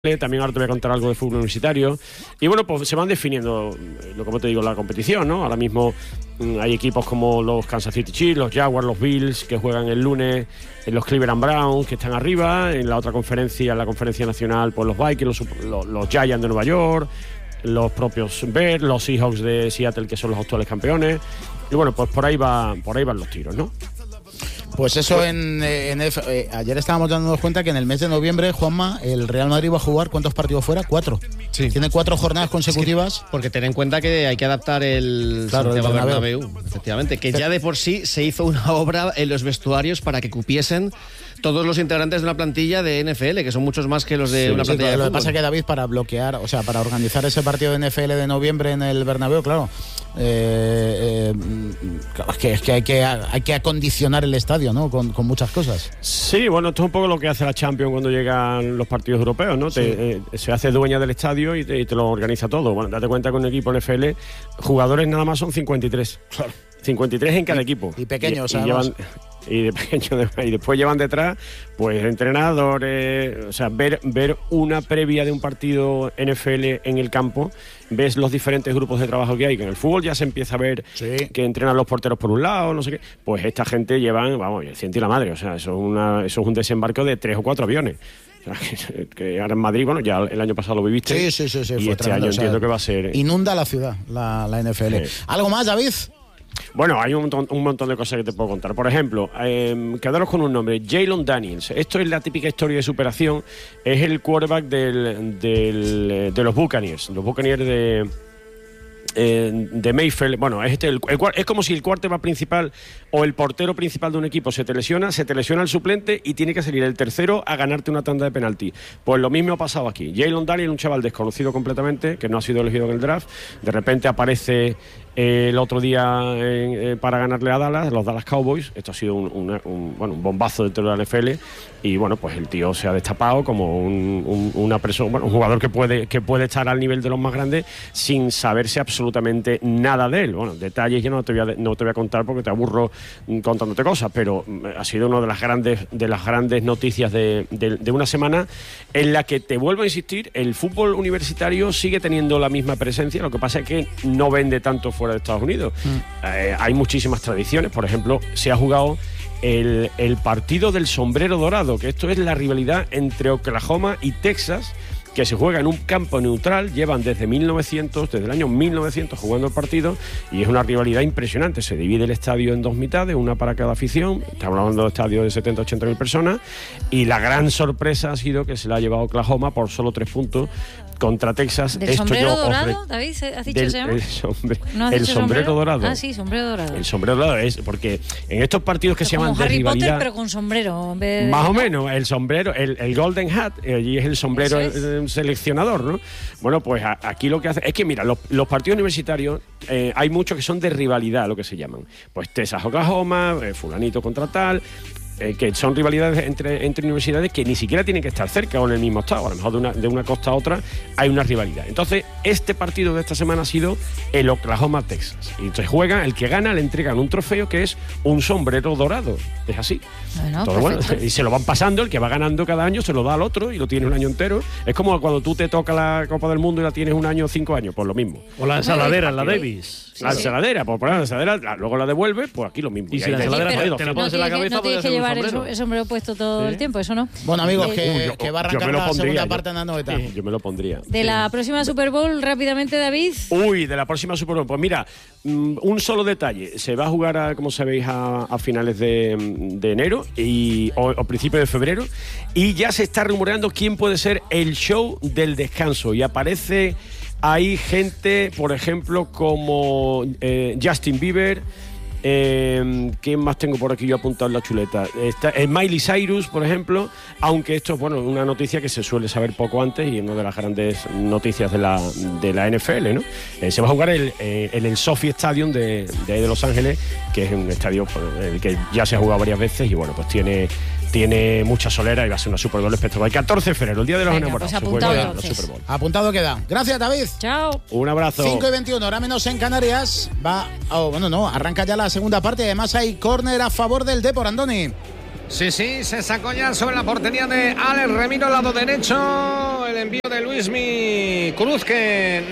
También ahora te voy a contar algo de fútbol universitario. Y bueno, pues se van definiendo, como te digo, la competición, ¿no? Ahora mismo hay equipos como los Kansas City Chiefs, los Jaguars, los Bills, que juegan el lunes, los Cleveland Browns, que están arriba. En la otra conferencia, en la conferencia nacional, pues los Vikings, los Giants de Nueva York, los propios Bears, los Seahawks de Seattle, que son los actuales campeones. Y bueno, pues por ahí van los tiros, ¿no? Pues eso ayer estábamos dándonos cuenta que en el mes de noviembre, Juanma, el Real Madrid va a jugar ¿cuántos partidos fuera? 4. Sí. Tiene 4 jornadas consecutivas. Es que, porque ten en cuenta que hay que adaptar el Santiago Bernabéu, efectivamente, que ya de por sí se hizo una obra en los vestuarios para que cupiesen todos los integrantes de una plantilla de NFL, que son muchos más que los de una plantilla de fútbol. Lo que pasa fútbol. es que David, para bloquear, o sea, para organizar ese partido de NFL de noviembre en el Bernabéu, claro, es que hay que acondicionar el estadio, ¿no? Con muchas cosas. Sí, bueno, esto es un poco lo que hace la Champions cuando llegan los partidos europeos, ¿no? Sí. Se hace dueña del estadio y te lo organiza todo. Bueno, date cuenta que un equipo NFL, jugadores nada más son 53. Claro. 53 en cada equipo. Y pequeños, y después llevan detrás, pues, entrenadores. O sea, ver una previa de un partido NFL en el campo, ves los diferentes grupos de trabajo que hay, que en el fútbol ya se empieza a ver que entrenan los porteros por un lado, no sé qué. Pues esta gente llevan, vamos, el ciento y la madre. O sea, eso es un desembarco de 3 o 4 aviones. O sea, que ahora en Madrid, bueno, ya el año pasado lo viviste. Sí. Y fue este tremendo, año entiendo que va a ser. Inunda la ciudad, la NFL. Sí. ¿Algo más, David? Bueno, hay un montón de cosas que te puedo contar. Por ejemplo, quedaros con un nombre, Jalen Daniels. Esto es la típica historia de superación. Es el quarterback de los Buccaneers. Los Buccaneers de Mayfield. Bueno, es como si el quarterback principal o el portero principal de un equipo se te lesiona el suplente y tiene que salir el tercero a ganarte una tanda de penalti. Pues lo mismo ha pasado aquí. Jalen Daniels, un chaval desconocido completamente, que no ha sido elegido en el draft, de repente aparece el otro día para ganarle a Dallas, los Dallas Cowboys. Esto ha sido un bombazo dentro de la NFL. Y bueno, pues el tío se ha destapado como una persona, un jugador que puede estar al nivel de los más grandes sin saberse absolutamente nada de él. Bueno, detalles ya no te voy a contar porque te aburro contándote cosas, pero ha sido una de las grandes noticias de una semana, en la que, te vuelvo a insistir, el fútbol universitario sigue teniendo la misma presencia. Lo que pasa es que no vende tanto fuera de Estados Unidos. Hay muchísimas tradiciones. Por ejemplo, se ha jugado el partido del sombrero dorado, que esto es la rivalidad entre Oklahoma y Texas, que se juega en un campo neutral. Llevan desde el año 1900 jugando el partido, y es una rivalidad impresionante. Se divide el estadio en 2 mitades, una para cada afición. Estamos hablando de estadio de 70-80 mil personas, y la gran sorpresa ha sido que se la ha llevado Oklahoma por solo 3 puntos contra Texas. ¿Del sombrero dorado, David? ¿Has dicho ese llama? El sombrero dorado. Ah, sí, sombrero dorado. El sombrero dorado es porque en estos partidos que se llaman de Harry rivalidad, Potter, pero con sombrero. Más o menos, el sombrero, el Golden Hat, allí es el sombrero seleccionador, ¿no? Bueno, pues aquí lo que hace es que, mira, los partidos universitarios, hay muchos que son de rivalidad, lo que se llaman. Pues Texas, Oklahoma, fulanito contra tal, que son rivalidades entre universidades que ni siquiera tienen que estar cerca o en el mismo estado. A lo mejor de una costa a otra hay una rivalidad. Entonces, este partido de esta semana ha sido el Oklahoma-Texas. Y entonces juegan, el que gana le entregan un trofeo que es un sombrero dorado. Es así. Bueno, y se lo van pasando, el que va ganando cada año se lo da al otro y lo tiene un año entero. Es como cuando tú te toca la Copa del Mundo y la tienes un año o 5 años, pues lo mismo. O la ensaladera, la Davis. La ensaladera, pues poner la ensaladera, luego la devuelves, pues aquí lo mismo. Y si la ensaladera te la pones en la cabeza, no tienes que llevar el sombrero puesto todo el tiempo, eso no. Bueno, amigos, que va a arrancar la segunda parte en la noveta. Yo me lo pondría. De la próxima Super Bowl, rápidamente, David. De la próxima Super Bowl. Pues mira, un solo detalle. Se va a jugar, como sabéis, a finales de enero o principios de febrero. Y ya se está rumoreando quién puede ser el show del descanso. Y aparece ahí gente, por ejemplo, como Justin Bieber. ¿Quién más tengo por aquí yo apuntado en la chuleta? Está Miley Cyrus, por ejemplo, aunque esto es una noticia que se suele saber poco antes y es una de las grandes noticias de la NFL, ¿no? Se va a jugar en el SoFi Stadium de Los Ángeles, que es un estadio el que ya se ha jugado varias veces y bueno, pues tiene mucha solera y va a ser una Super Bowl espectacular. El 14 de febrero, el día de los enamorados. Pues apuntado, la Super Bowl. Apuntado queda. Gracias, David. Chao. Un abrazo. 5:21, hora menos en Canarias. Arranca ya la segunda parte. Además hay córner a favor del Depor, Andoni. Sí, se sacó ya sobre la portería de Alex Remiro, lado derecho. Bueno, el envío de Luismi Cruz, que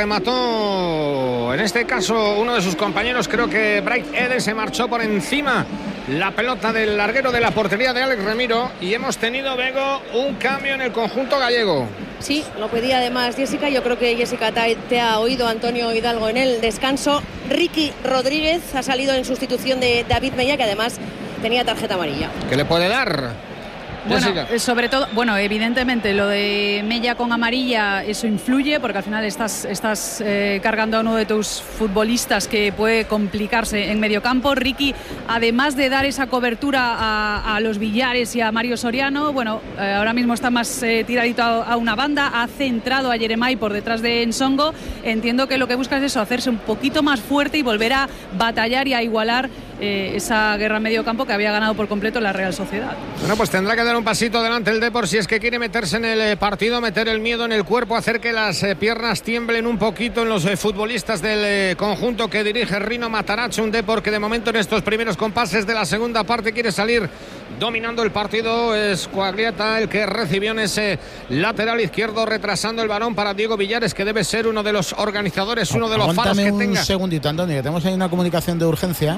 remató, en este caso, uno de sus compañeros. Creo que Bright Eden se marchó por encima la pelota del larguero de la portería de Alex Remiro. Y hemos tenido, Bego, un cambio en el conjunto gallego. Sí, lo pedía además Jessica. Yo creo que Jessica te ha oído, Antonio Hidalgo, en el descanso. Ricky Rodríguez ha salido en sustitución de David Mella, que además tenía tarjeta amarilla. ¿Qué le puede dar? Bueno, sobre todo, evidentemente lo de Mella con amarilla, eso influye, porque al final estás cargando a uno de tus futbolistas que puede complicarse en medio campo. Ricky, además de dar esa cobertura a los Villares y a Mario Soriano, ahora mismo está más tiradito a una banda, ha centrado a Jeremai por detrás de Nsongo. Entiendo que lo que busca es eso, hacerse un poquito más fuerte y volver a batallar y a igualar esa guerra en medio campo que había ganado por completo la Real Sociedad. Bueno, pues tendrá que dar un pasito adelante el Depor si es que quiere meterse en el partido, meter el miedo en el cuerpo, hacer que las piernas tiemblen un poquito en los futbolistas del conjunto que dirige Rino Matarazzo. Un Depor que de momento en estos primeros compases de la segunda parte quiere salir dominando el partido. Es Quagliata el que recibió en ese lateral izquierdo, retrasando el balón para Diego Villares, que debe ser uno de los organizadores, uno de los faros que tenga. Un segundito, Antonio, que tenemos ahí una comunicación de urgencia.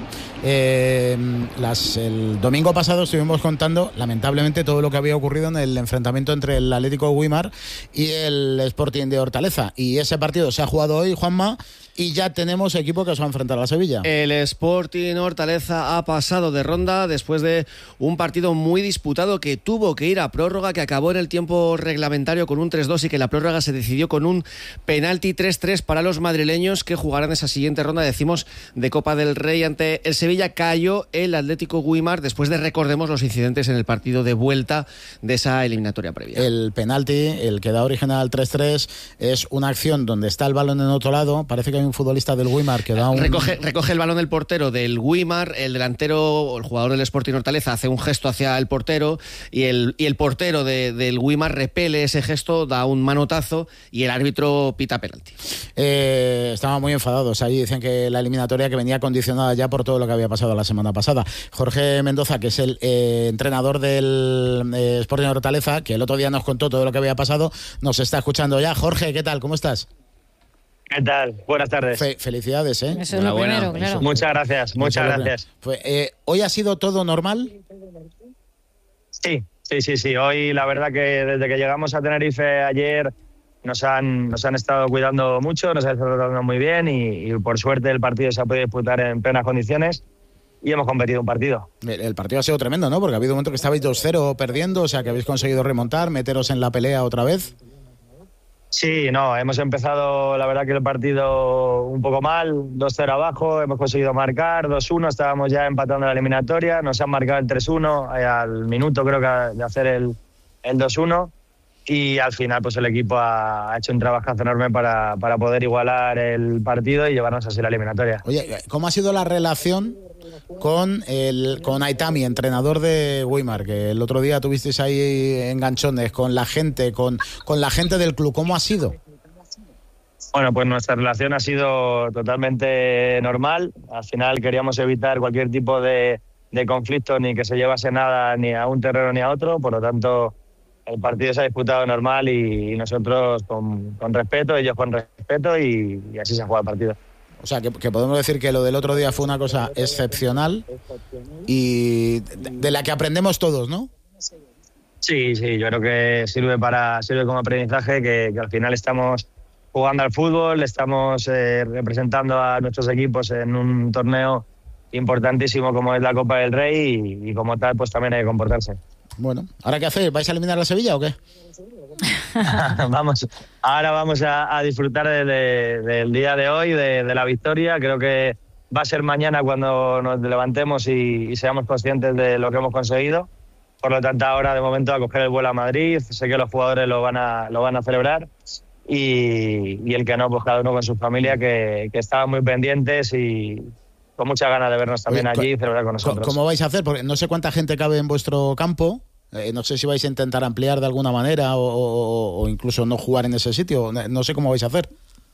El domingo pasado estuvimos contando lamentablemente todo lo que había ocurrido en el enfrentamiento entre el Atlético de Güímar y el Sporting de Hortaleza, y ese partido se ha jugado hoy, Juanma, y ya tenemos equipo que se va a enfrentar a la Sevilla. El Sporting Hortaleza ha pasado de ronda después de un partido muy disputado que tuvo que ir a prórroga, que acabó en el tiempo reglamentario con un 3-2 y que la prórroga se decidió con un penalti 3-3 para los madrileños, que jugarán esa siguiente ronda, decimos, de Copa del Rey ante el Sevilla. Cayó el Atlético Güímar después de, recordemos, los incidentes en el partido de vuelta de esa eliminatoria previa. El penalti, el que da origen al 3-3, es una acción donde está el balón en otro lado. Parece que hay un futbolista del Güímar que da un... Recoge el balón del portero del Güímar, el delantero, el jugador del Sporting Hortaleza, hace un gesto hacia el portero y el portero del Güímar repele ese gesto, da un manotazo y el árbitro pita penalti. Estaban muy enfadados ahí, dicen que la eliminatoria que venía condicionada ya por todo lo que había pasado la semana pasada. Jorge Mendoza, que es el entrenador del Sporting Hortaleza, que el otro día nos contó todo lo que había pasado, nos está escuchando ya. Jorge, ¿qué tal? ¿Cómo estás? ¿Qué tal? Buenas tardes. Felicidades, ¿eh? Eso es lo primero, claro. Muchas gracias, muchas gracias. ¿Hoy ha sido todo normal? Sí. Hoy la verdad que desde que llegamos a Tenerife ayer nos han estado cuidando mucho, nos han estado tratando muy bien y por suerte el partido se ha podido disputar en plenas condiciones y hemos competido un partido. El partido ha sido tremendo, ¿no? Porque ha habido un momento que estabais 2-0 perdiendo, o sea que habéis conseguido remontar, meteros en la pelea otra vez. Sí, hemos empezado la verdad que el partido un poco mal, 2-0 abajo, hemos conseguido marcar, 2-1, estábamos ya empatando la eliminatoria, nos han marcado el 3-1 al minuto creo que de hacer el 2-1 y al final pues el equipo ha hecho un trabajazo enorme para poder igualar el partido y llevarnos así la eliminatoria. Oye, ¿cómo ha sido la relación con Aitami, entrenador de Güímar, que el otro día tuvisteis ahí enganchones con la gente, con la gente del club? ¿Cómo ha sido? Bueno, pues nuestra relación ha sido totalmente normal. Al final queríamos evitar cualquier tipo de conflicto, ni que se llevase nada ni a un terreno ni a otro, por lo tanto el partido se ha disputado normal y nosotros con respeto, ellos con respeto y así se ha jugado el partido. O sea, que podemos decir que lo del otro día fue una cosa excepcional y de la que aprendemos todos, ¿no? Sí, yo creo que sirve como aprendizaje, que al final estamos jugando al fútbol, estamos representando a nuestros equipos en un torneo importantísimo como es la Copa del Rey y como tal pues también hay que comportarse. Bueno, ¿ahora qué hacéis? ¿Vais a eliminar a Sevilla o qué? Ahora vamos a disfrutar del día de hoy, de la victoria. Creo que va a ser mañana cuando nos levantemos y seamos conscientes de lo que hemos conseguido. Por lo tanto, ahora de momento a coger el vuelo a Madrid. Sé que los jugadores lo van a celebrar y el que no, pues cada uno con su familia, que estaban muy pendientes y con muchas ganas de vernos también allí y celebrar con nosotros. ¿Cómo vais a hacer? Porque no sé cuánta gente cabe en vuestro campo. No sé si vais a intentar ampliar de alguna manera o incluso no jugar en ese sitio. No sé cómo vais a hacer.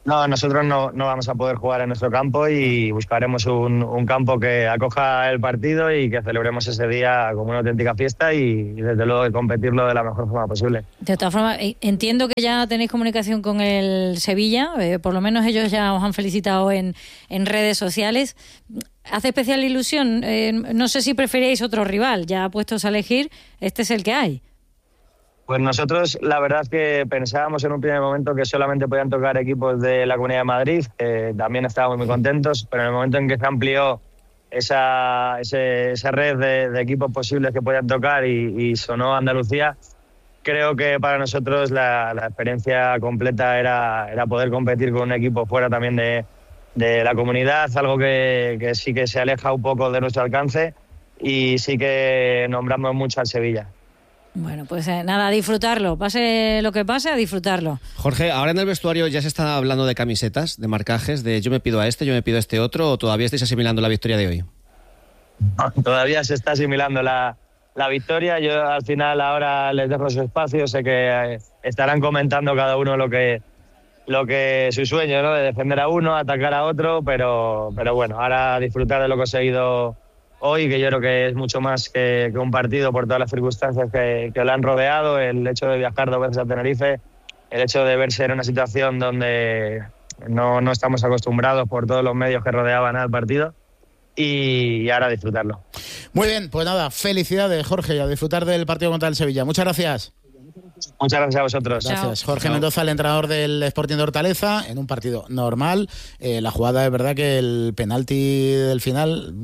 No, nosotros no vamos a poder jugar en nuestro campo y buscaremos un campo que acoja el partido y que celebremos ese día como una auténtica fiesta y desde luego competirlo de la mejor forma posible. De todas formas, entiendo que ya tenéis comunicación con el Sevilla, por lo menos ellos ya os han felicitado en redes sociales. ¿Hace especial ilusión? No sé si preferíais otro rival, ya puestos a elegir, este es el que hay. Pues nosotros la verdad es que pensábamos en un primer momento que solamente podían tocar equipos de la Comunidad de Madrid, también estábamos muy contentos, pero en el momento en que se amplió esa red de equipos posibles que podían tocar y sonó Andalucía, creo que para nosotros la experiencia completa era poder competir con un equipo fuera también de la comunidad, algo que sí que se aleja un poco de nuestro alcance y sí que nombramos mucho al Sevilla. Bueno, pues nada, a disfrutarlo. Pase lo que pase, a disfrutarlo. Jorge, ahora en el vestuario ya se está hablando de camisetas, de marcajes, de yo me pido a este, yo me pido a este otro, ¿o todavía estáis asimilando la victoria de hoy? No, todavía se está asimilando la victoria. Yo al final ahora les dejo su espacio. Sé que estarán comentando cada uno lo que su sueño, ¿no? De defender a uno, atacar a otro, pero bueno, ahora disfrutar de lo conseguido hoy, que yo creo que es mucho más que un partido por todas las circunstancias que lo han rodeado, el hecho de viajar 2 veces a Tenerife, el hecho de verse en una situación donde no estamos acostumbrados por todos los medios que rodeaban al partido y ahora disfrutarlo. Muy bien, pues nada, felicidades Jorge, a disfrutar del partido contra el Sevilla. Muchas gracias. Muchas gracias a vosotros. Gracias. Jorge Mendoza, el entrenador del Sporting de Hortaleza, en un partido normal. La jugada es verdad que el penalti del final...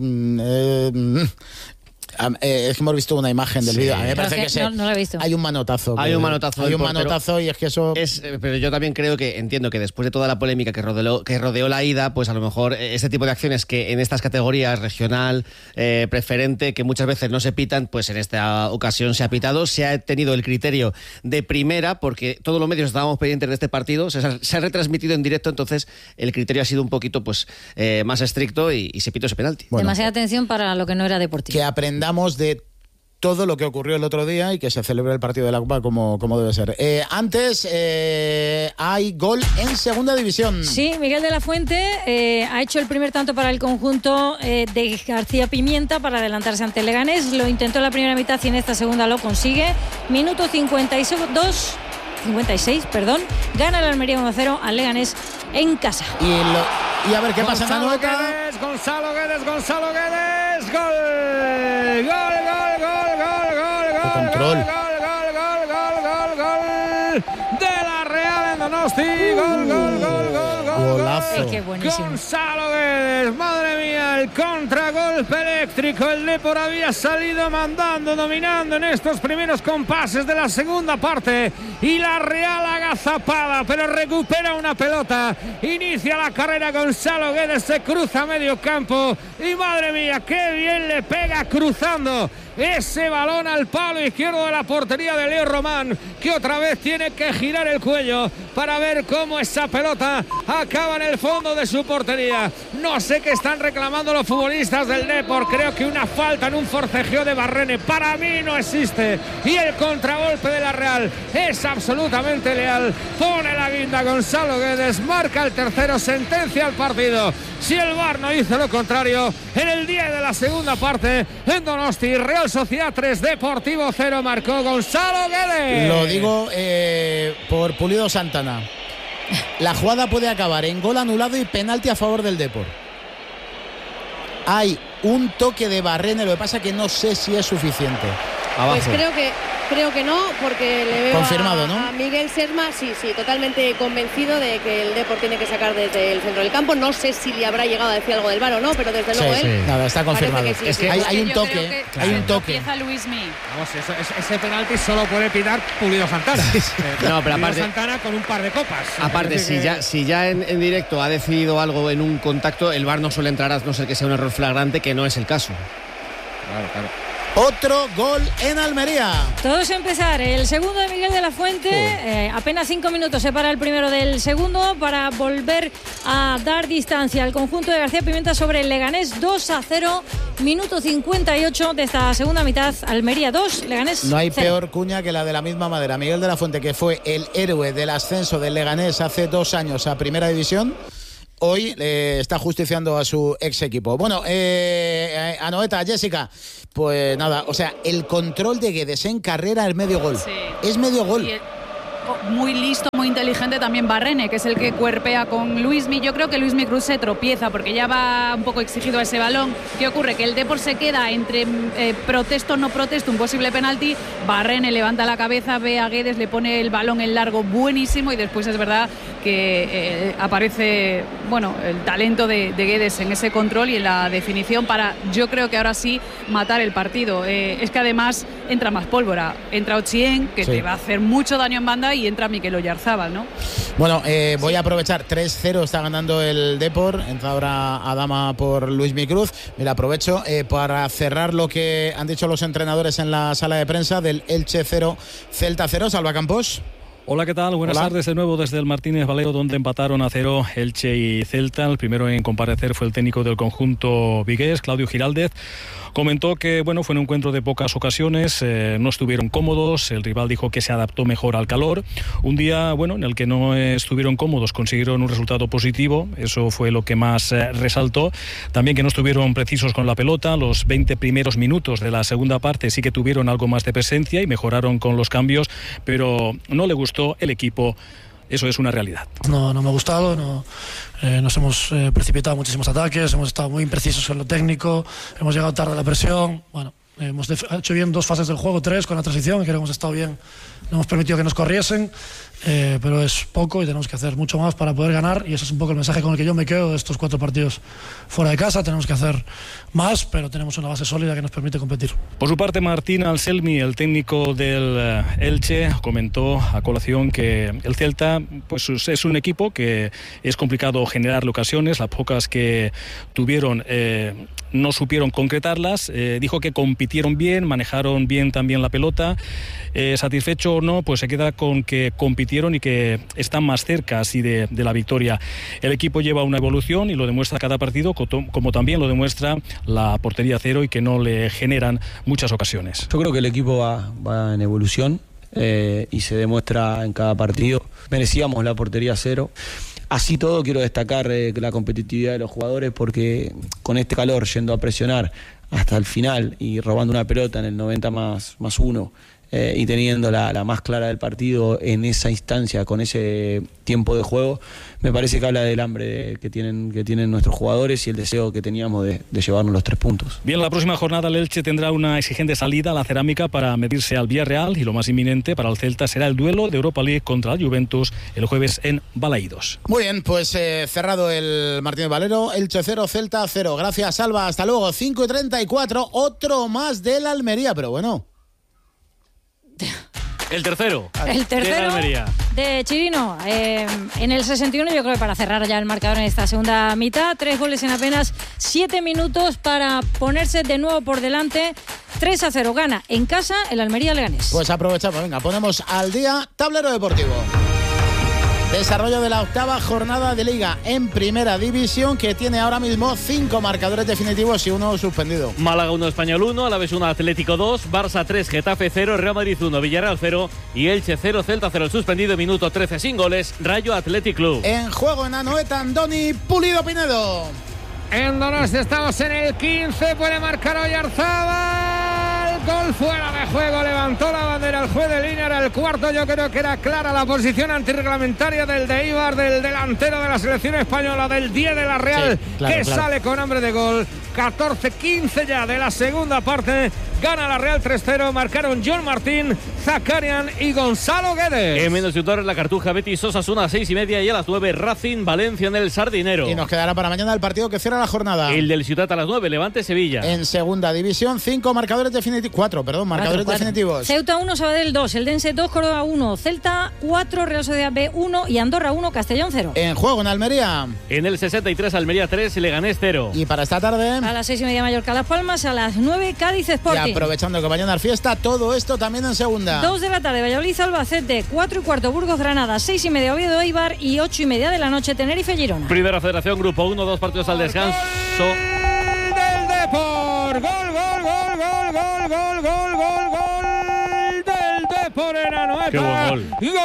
es que hemos visto una imagen del vídeo. A mí me parece que no lo he visto. Hay un manotazo. Hay un manotazo y es que eso... pero yo también entiendo que después de toda la polémica que rodeó la ida, pues a lo mejor este tipo de acciones que en estas categorías regional, preferente, que muchas veces no se pitan, pues en esta ocasión se ha pitado, se ha tenido el criterio de primera, porque todos los medios estábamos pendientes de este partido, se ha retransmitido en directo, entonces el criterio ha sido un poquito pues más estricto y se pitó ese penalti. Bueno, demasiada atención para lo que no era deportivo. Que aprendamos de todo lo que ocurrió el otro día y que se celebre el partido de la Copa como debe ser. Antes hay gol en segunda división. Sí, Miguel de la Fuente ha hecho el primer tanto para el conjunto de García Pimienta para adelantarse ante el Leganés. Lo intentó en la primera mitad y en esta segunda lo consigue. Minuto 56, gana el Almería 1-0 al Leganés en casa. Y a ver qué pasa en la nota. Gonzalo Guedes, gol. Control. De la Real en Donosti. Golazo. Es que buenísimo. Gonzalo Guedes, madre mía, el contragolpe eléctrico. El Depor había salido mandando, dominando en estos primeros compases de la segunda parte y la Real agazapada, pero recupera una pelota, inicia la carrera Gonzalo Guedes, se cruza a medio campo y madre mía, qué bien le pega cruzando ese balón al palo izquierdo de la portería de Leo Román, que otra vez tiene que girar el cuello para ver cómo esa pelota acaba en el fondo de su portería. No sé qué están reclamando los futbolistas del Depor, creo que una falta en un forcejeo de Barrene, para mí no existe, y el contragolpe de la Real es absolutamente leal, pone la guinda Gonzalo Guedes, marca el tercero, sentencia al partido. Si el VAR no hizo lo contrario, en el día de la segunda parte en Donosti, Real Sociedad 3, Deportivo 0, marcó Gonzalo Guedes. Lo digo por Pulido Santana. La jugada puede acabar en gol anulado y penalti a favor del Depor. Hay un toque de Barrene, lo que pasa que no sé si es suficiente. Abajo. Pues creo que no, porque le veo confirmado, ¿no? A Miguel Serma, sí, totalmente convencido de que el Depor tiene que sacar desde el centro del campo. No sé si le habrá llegado a decir algo del VAR o no, pero desde luego él... Nada, está confirmado. Que sí, es que hay un toque, hay un toque. Empieza Luismi. Vamos, ese penalti solo puede pitar Pulido Santana. No, pero aparte, Santana con un par de copas. Aparte, si ya en directo ha decidido algo en un contacto, el VAR no suele entrar a no ser que sea un error flagrante, que no es el caso. Claro. Otro gol en Almería. Todos a empezar. El segundo de Miguel de la Fuente. Apenas 5 minutos separa el primero del segundo para volver a dar distancia al conjunto de García Pimenta sobre el Leganés. 2-0. Minuto 58 de esta segunda mitad. Almería 2, Leganés 0. No hay peor cuña que la de la misma madera. Miguel de la Fuente, que fue el héroe del ascenso del Leganés hace 2 años a Primera División, hoy está justiciando a su ex equipo. Bueno, Anoeta, Jessica, pues nada, o sea, el control de Guedes en carrera es medio gol. Sí. Es medio gol. Muy listo, muy inteligente también Barrene, que es el que cuerpea con Luismi. Yo creo que Luismi Cruz se tropieza porque ya va un poco exigido a ese balón. ¿Qué ocurre? Que el Depor se queda entre protesto, no protesto, un posible penalti. Barrene levanta la cabeza, ve a Guedes, le pone el balón en largo buenísimo y después es verdad que aparece, bueno, el talento de Guedes en ese control y en la definición para, yo creo que ahora sí, matar el partido. Es que además entra más pólvora, entra Ochieng, que te va a hacer mucho daño en banda, y entra Mikel Oyarzábal, ¿no? Bueno, voy a aprovechar. 3-0 está ganando el Depor. Entra ahora Adama por Luismi Cruz. Mira, aprovecho para cerrar lo que han dicho los entrenadores en la sala de prensa del Elche 0, Celta 0. Salva Campos. Hola, ¿qué tal? Buenas tardes de nuevo desde el Martínez Valero, donde empataron a 0 Elche y Celta. El primero en comparecer fue el técnico del conjunto vigués, Claudio Giraldez. Comentó que bueno, fue un encuentro de pocas ocasiones, no estuvieron cómodos, el rival dijo que se adaptó mejor al calor. Un día bueno, en el que no estuvieron cómodos, consiguieron un resultado positivo, eso fue lo que más resaltó. También que no estuvieron precisos con la pelota, los 20 primeros minutos de la segunda parte sí que tuvieron algo más de presencia y mejoraron con los cambios, pero no le gustó el equipo. Eso es una realidad. No me ha gustado, nos hemos precipitado muchísimos ataques, hemos estado muy imprecisos en lo técnico, hemos llegado tarde a la presión. Bueno, hemos hecho bien 2 fases del juego, 3 con la transición, creo que hemos estado bien, no hemos permitido que nos corriesen, pero es poco y tenemos que hacer mucho más para poder ganar, y ese es un poco el mensaje con el que yo me quedo de estos 4 partidos fuera de casa. Tenemos que hacer más, pero tenemos una base sólida que nos permite competir. Por su parte, Martín Anselmi, el técnico del Elche, comentó a colación que el Celta pues es un equipo que es complicado generarle ocasiones, las pocas que tuvieron no supieron concretarlas. Dijo que compitieron bien, manejaron bien también la pelota. Satisfecho o no, pues se queda con que compitieron y que están más cerca así de la victoria. El equipo lleva una evolución y lo demuestra cada partido, como también lo demuestra la portería cero y que no le generan muchas ocasiones. Yo creo que el equipo va en evolución y se demuestra en cada partido. Merecíamos la portería cero. Así todo, quiero destacar la competitividad de los jugadores, porque con este calor, yendo a presionar hasta el final y robando una pelota en el 90 más 1 y teniendo la más clara del partido en esa instancia, con ese tiempo de juego, me parece que habla del hambre que tienen nuestros jugadores y el deseo que teníamos de llevarnos los 3 puntos. Bien, la próxima jornada el Elche tendrá una exigente salida a la Cerámica para medirse al Villarreal, y lo más inminente para el Celta será el duelo de Europa League contra el Juventus el jueves en Balaídos. Muy bien, pues cerrado el Martínez Valero, Elche 0, Celta 0. Gracias, Salva, hasta luego. 5:34, otro más del Almería, pero bueno. El tercero. El tercero de Chirino. En el 61, yo creo que para cerrar ya el marcador en esta segunda mitad. 3 goles en apenas 7 minutos para ponerse de nuevo por delante. 3-0 gana en casa el Almería Leganés. Pues aprovechamos, venga, ponemos al día Tablero Deportivo. Desarrollo de la 8ª jornada de Liga en Primera División, que tiene ahora mismo 5 marcadores definitivos y 1 suspendido. Málaga 1, Español 1, Alavés 1, Atlético 2, Barça 3, Getafe 0, Real Madrid 1, Villarreal 0 y Elche 0, Celta 0 suspendido, minuto 13 sin goles, Rayo Athletic Club. En juego en Anoeta, Andoni, Pulido Pinedo. En Donostia estamos en el 15, puede marcar Oyarzábal. Gol fuera de juego, levantó la bandera el juez de línea, era el cuarto. Yo creo que era clara la posición antirreglamentaria del de Eibar, del delantero de la selección española, del 10 de la Real, sí, claro. Sale con hambre de gol. 14-15 ya de la segunda parte. Gana la Real 3-0. Marcaron John Martín, Zakarian y Gonzalo Guedes. En menos de un la Cartuja, Betis, Osasuna a 6:30 y a las 9 Racing, Valencia en el Sardinero. Y nos quedará para mañana el partido que cierra la jornada. El del Ciutat a las 9, Levante Sevilla. En segunda división, 5 marcadores definitivos. 4 definitivos. Ceuta 1, Sabadell 2, Eldense 2, Córdoba 1, Celta 4, Real Sociedad B 1 y Andorra 1, Castellón 0. En juego en Almería. En el 63, Almería 3, Leganés 0. Y para esta tarde, a las 6:30 Mallorca Las Palmas, a las 9 Cádiz Sporting. aprovechando que mañana es fiesta, todo esto también en segunda. 2 de la tarde, Valladolid, Albacete, 4:15, Burgos, Granada, 6:30, Oviedo, Eibar y 8:30 de la noche, Tenerife, Girona. Primera Federación, Grupo 1, 2 partidos al descanso. Gol del Depor, gol del Depor en Anoeta. Qué buen gol.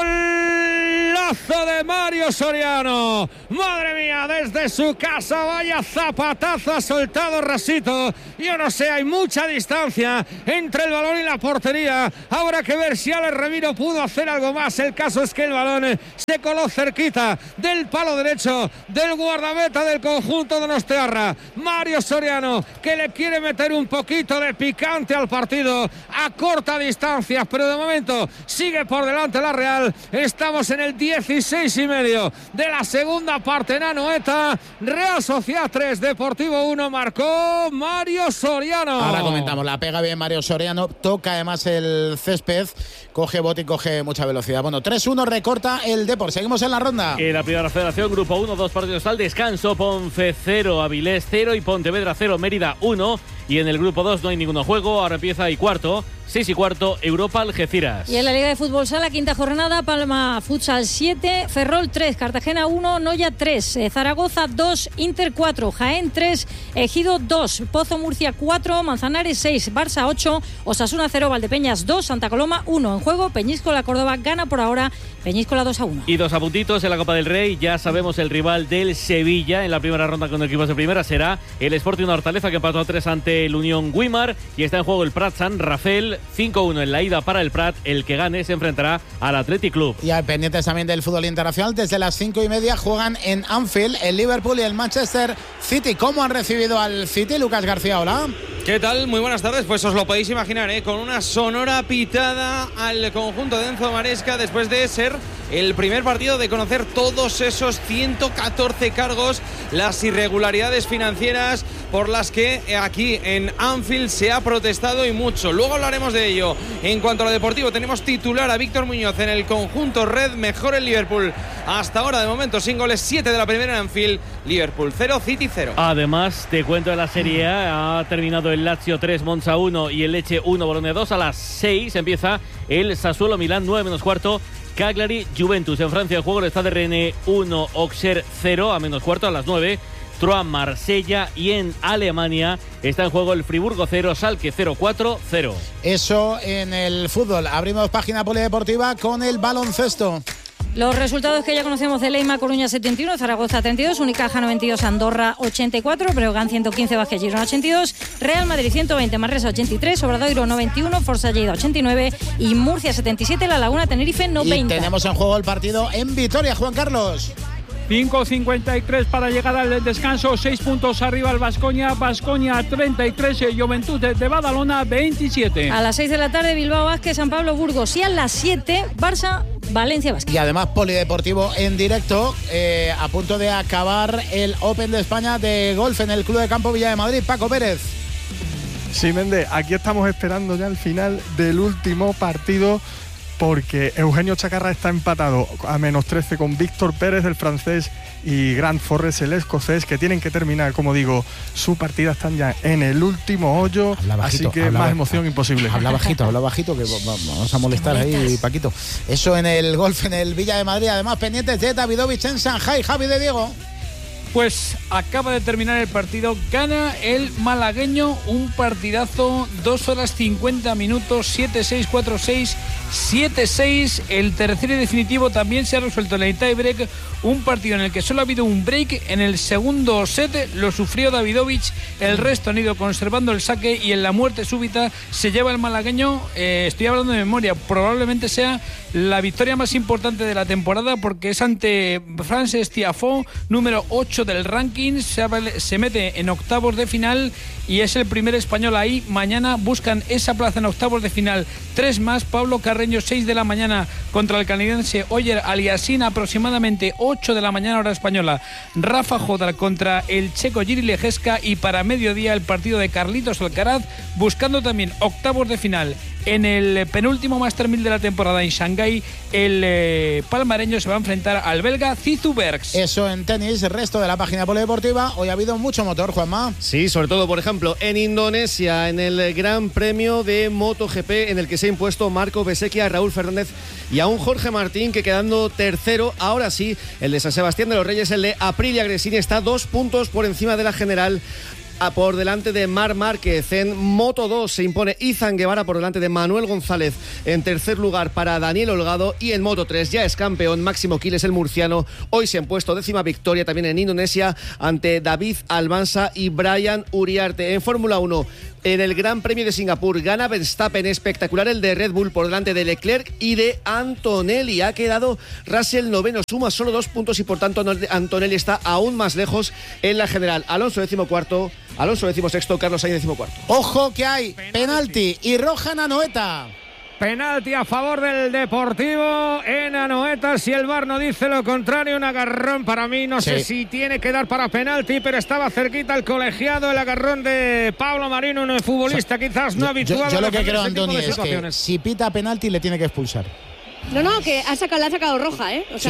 Golazo de Mario Soriano. Madre mía, desde su casa, vaya zapatazo ha soltado Rasito. Yo no sé, hay mucha distancia entre el balón y la portería. Habrá que ver si Alex Remiro pudo hacer algo más. El caso es que el balón se coló cerquita del palo derecho del guardameta del conjunto de Donostiarra. Mario Soriano, que le quiere meter un poquito de picante al partido a corta distancia, pero de momento sigue por delante la Real. Estamos en el 16:30 de la segunda parte en Anoeta. Real Sociedad 3, Deportivo 1, marcó Mario Soriano. Ahora comentamos, la pega bien Mario Soriano, toca además el césped, coge bote y coge mucha velocidad. Bueno, 3-1 recorta el Depor. Seguimos en la ronda. En la Primera Federación, Grupo 1, 2 partidos al descanso. Ponce 0, Avilés 0 y Pontevedra 0, Mérida 1. Y en el Grupo 2 no hay ningún juego. Ahora empieza y cuarto, 6:15, Europa Algeciras. Y en la Liga de Fútbol Sala, quinta jornada, Palma Futsal 7, Ferrol 3, Cartagena 1, Noya 3, Zaragoza 2, Inter 4, Jaén 3, Ejido 2, Pozo Murcia 4, Manzanares 6, Barça 8, Osasuna 0, Valdepeñas 2, Santa Coloma 1. En juego, Peñíscola Córdoba gana por ahora, Peñíscola 2-1. Y 2 puntitos en la Copa del Rey. Ya sabemos el rival del Sevilla en la primera ronda con equipos de primera será el Sporting Hortaleza, que empató a 3 ante el Unión Guimar. Y está en juego el Prat San Rafael, 5-1 en la ida para el Prat. El que gane se enfrentará al Athletic Club. Y hay pendientes también del fútbol internacional. Desde las 5:30 juegan en Anfield el Liverpool y el Manchester City. ¿Cómo han recibido al City? Lucas García, hola. ¿Qué tal? Muy buenas tardes. Pues os lo podéis imaginar, con una sonora pitada al conjunto de Enzo Maresca después de ser el primer partido, de conocer todos esos 114 cargos, las irregularidades financieras por las que aquí en Anfield se ha protestado y mucho. Luego hablaremos de ello. En cuanto a lo deportivo, tenemos titular a Víctor Muñoz en el conjunto red. Mejor el Liverpool hasta ahora, de momento, sin goles, 7 de la primera en Anfield. Liverpool 0, City 0. Además, te cuento de la Serie A. Ha terminado el Lazio 3, Monza 1 y el Lecce 1, Bolonia 2. A las 6 empieza el Sassuolo Milán 9:15. Cagliari Juventus. En Francia el juego, el Stade Rennes 1, Auxerre 0 a -15 a las 9. Troyes Marsella. Y en Alemania está en juego el Friburgo 0, Schalke 0-4-0. Eso en el fútbol. Abrimos página polideportiva con el baloncesto. Los resultados que ya conocemos de Leima, Coruña 71, Zaragoza 32, Unicaja 92, Andorra 84, Breogán 115, Vázquez Girona 82, Real Madrid 120, Manresa 83, Obradoiro 91, Forza Lleida 89 y Murcia 77, La Laguna Tenerife 90. Y tenemos en juego el partido en Vitoria, Juan Carlos. 5:53 para llegar al descanso, 6 puntos arriba el Baskonia 33, Juventud de Badalona 27. A las 6 de la tarde Bilbao Vázquez, San Pablo Burgos, y a las 7 Barça Valencia Vázquez. Y además polideportivo en directo, a punto de acabar el Open de España de golf en el Club de Campo Villa de Madrid. Paco Pérez. Sí, Méndez, aquí estamos esperando ya el final del último partido, porque Eugenio Chacarra está empatado a -13 con Víctor Pérez, el francés, y Grant Forrest, el escocés, que tienen que terminar, como digo, su partida. Están ya en el último hoyo, así que más emoción imposible. Habla bajito, que vamos a molestar ahí, Paquito. Eso en el golf en el Villa de Madrid. Además, pendientes de Davidovich en Shanghai. Javi de Diego. Pues acaba de terminar el partido, gana el malagueño, un partidazo, 2 horas 50 minutos, 7-6, 4-6, 7-6. El tercer y definitivo también se ha resuelto en el tiebreak, un partido en el que solo ha habido un break. En el segundo set lo sufrió Davidovich, el resto han ido conservando el saque y en la muerte súbita se lleva el malagueño. Estoy hablando de memoria, probablemente sea la victoria más importante de la temporada, porque es ante Frances Tiafoe, número 8 del ranking, se mete en octavos de final y es el primer español ahí. Mañana buscan esa plaza en octavos de final 3 más. Pablo Carreño, 6 de la mañana contra el canadiense Oyer Aliassime, aproximadamente 8 de la mañana hora española. Rafa Jodar contra el checo Jiří Ležeska, y para mediodía el partido de Carlitos Alcaraz, buscando también octavos de final En el penúltimo Master 1000 de la temporada en Shanghái, el palmareño se va a enfrentar al belga Zizu Bergs. Eso en tenis. El resto de la página polideportiva. Hoy ha habido mucho motor, Juanma. Sí, sobre todo, por ejemplo, en Indonesia, en el Gran Premio de MotoGP, en el que se ha impuesto Marco Bezzecchia, Raúl Fernández y a un Jorge Martín, que quedando tercero. Ahora sí, el de San Sebastián de los Reyes, el de Aprilia Gresini, está 2 puntos por encima de la general, por delante de Marc Márquez. En Moto 2 se impone Izan Guevara por delante de Manuel González, en tercer lugar para Daniel Holgado. Y en Moto 3 ya es campeón Máximo Quiles, el murciano. Hoy se ha impuesto 10ª victoria también en Indonesia ante David Almansa y Brian Uriarte. En Fórmula 1, en el Gran Premio de Singapur, gana Verstappen, espectacular el de Red Bull por delante de Leclerc y de Antonelli. Ha quedado Russell noveno, suma solo 2 puntos y por tanto Antonelli está aún más lejos en la general. Alonso 14º, Alonso 16º, Carlos Sainz 14º. Ojo que hay penalti y roja en Anoeta. Penalti a favor del Deportivo en Anoeta. Si el VAR no dice lo contrario, un agarrón para mí. No sé si tiene que dar para penalti, pero estaba cerquita el colegiado. El agarrón de Pablo Marín, un futbolista quizás no habituado. Yo lo que creo, Antonio, es que si pita penalti le tiene que expulsar. No, que le ha sacado roja, ¿eh? O sea,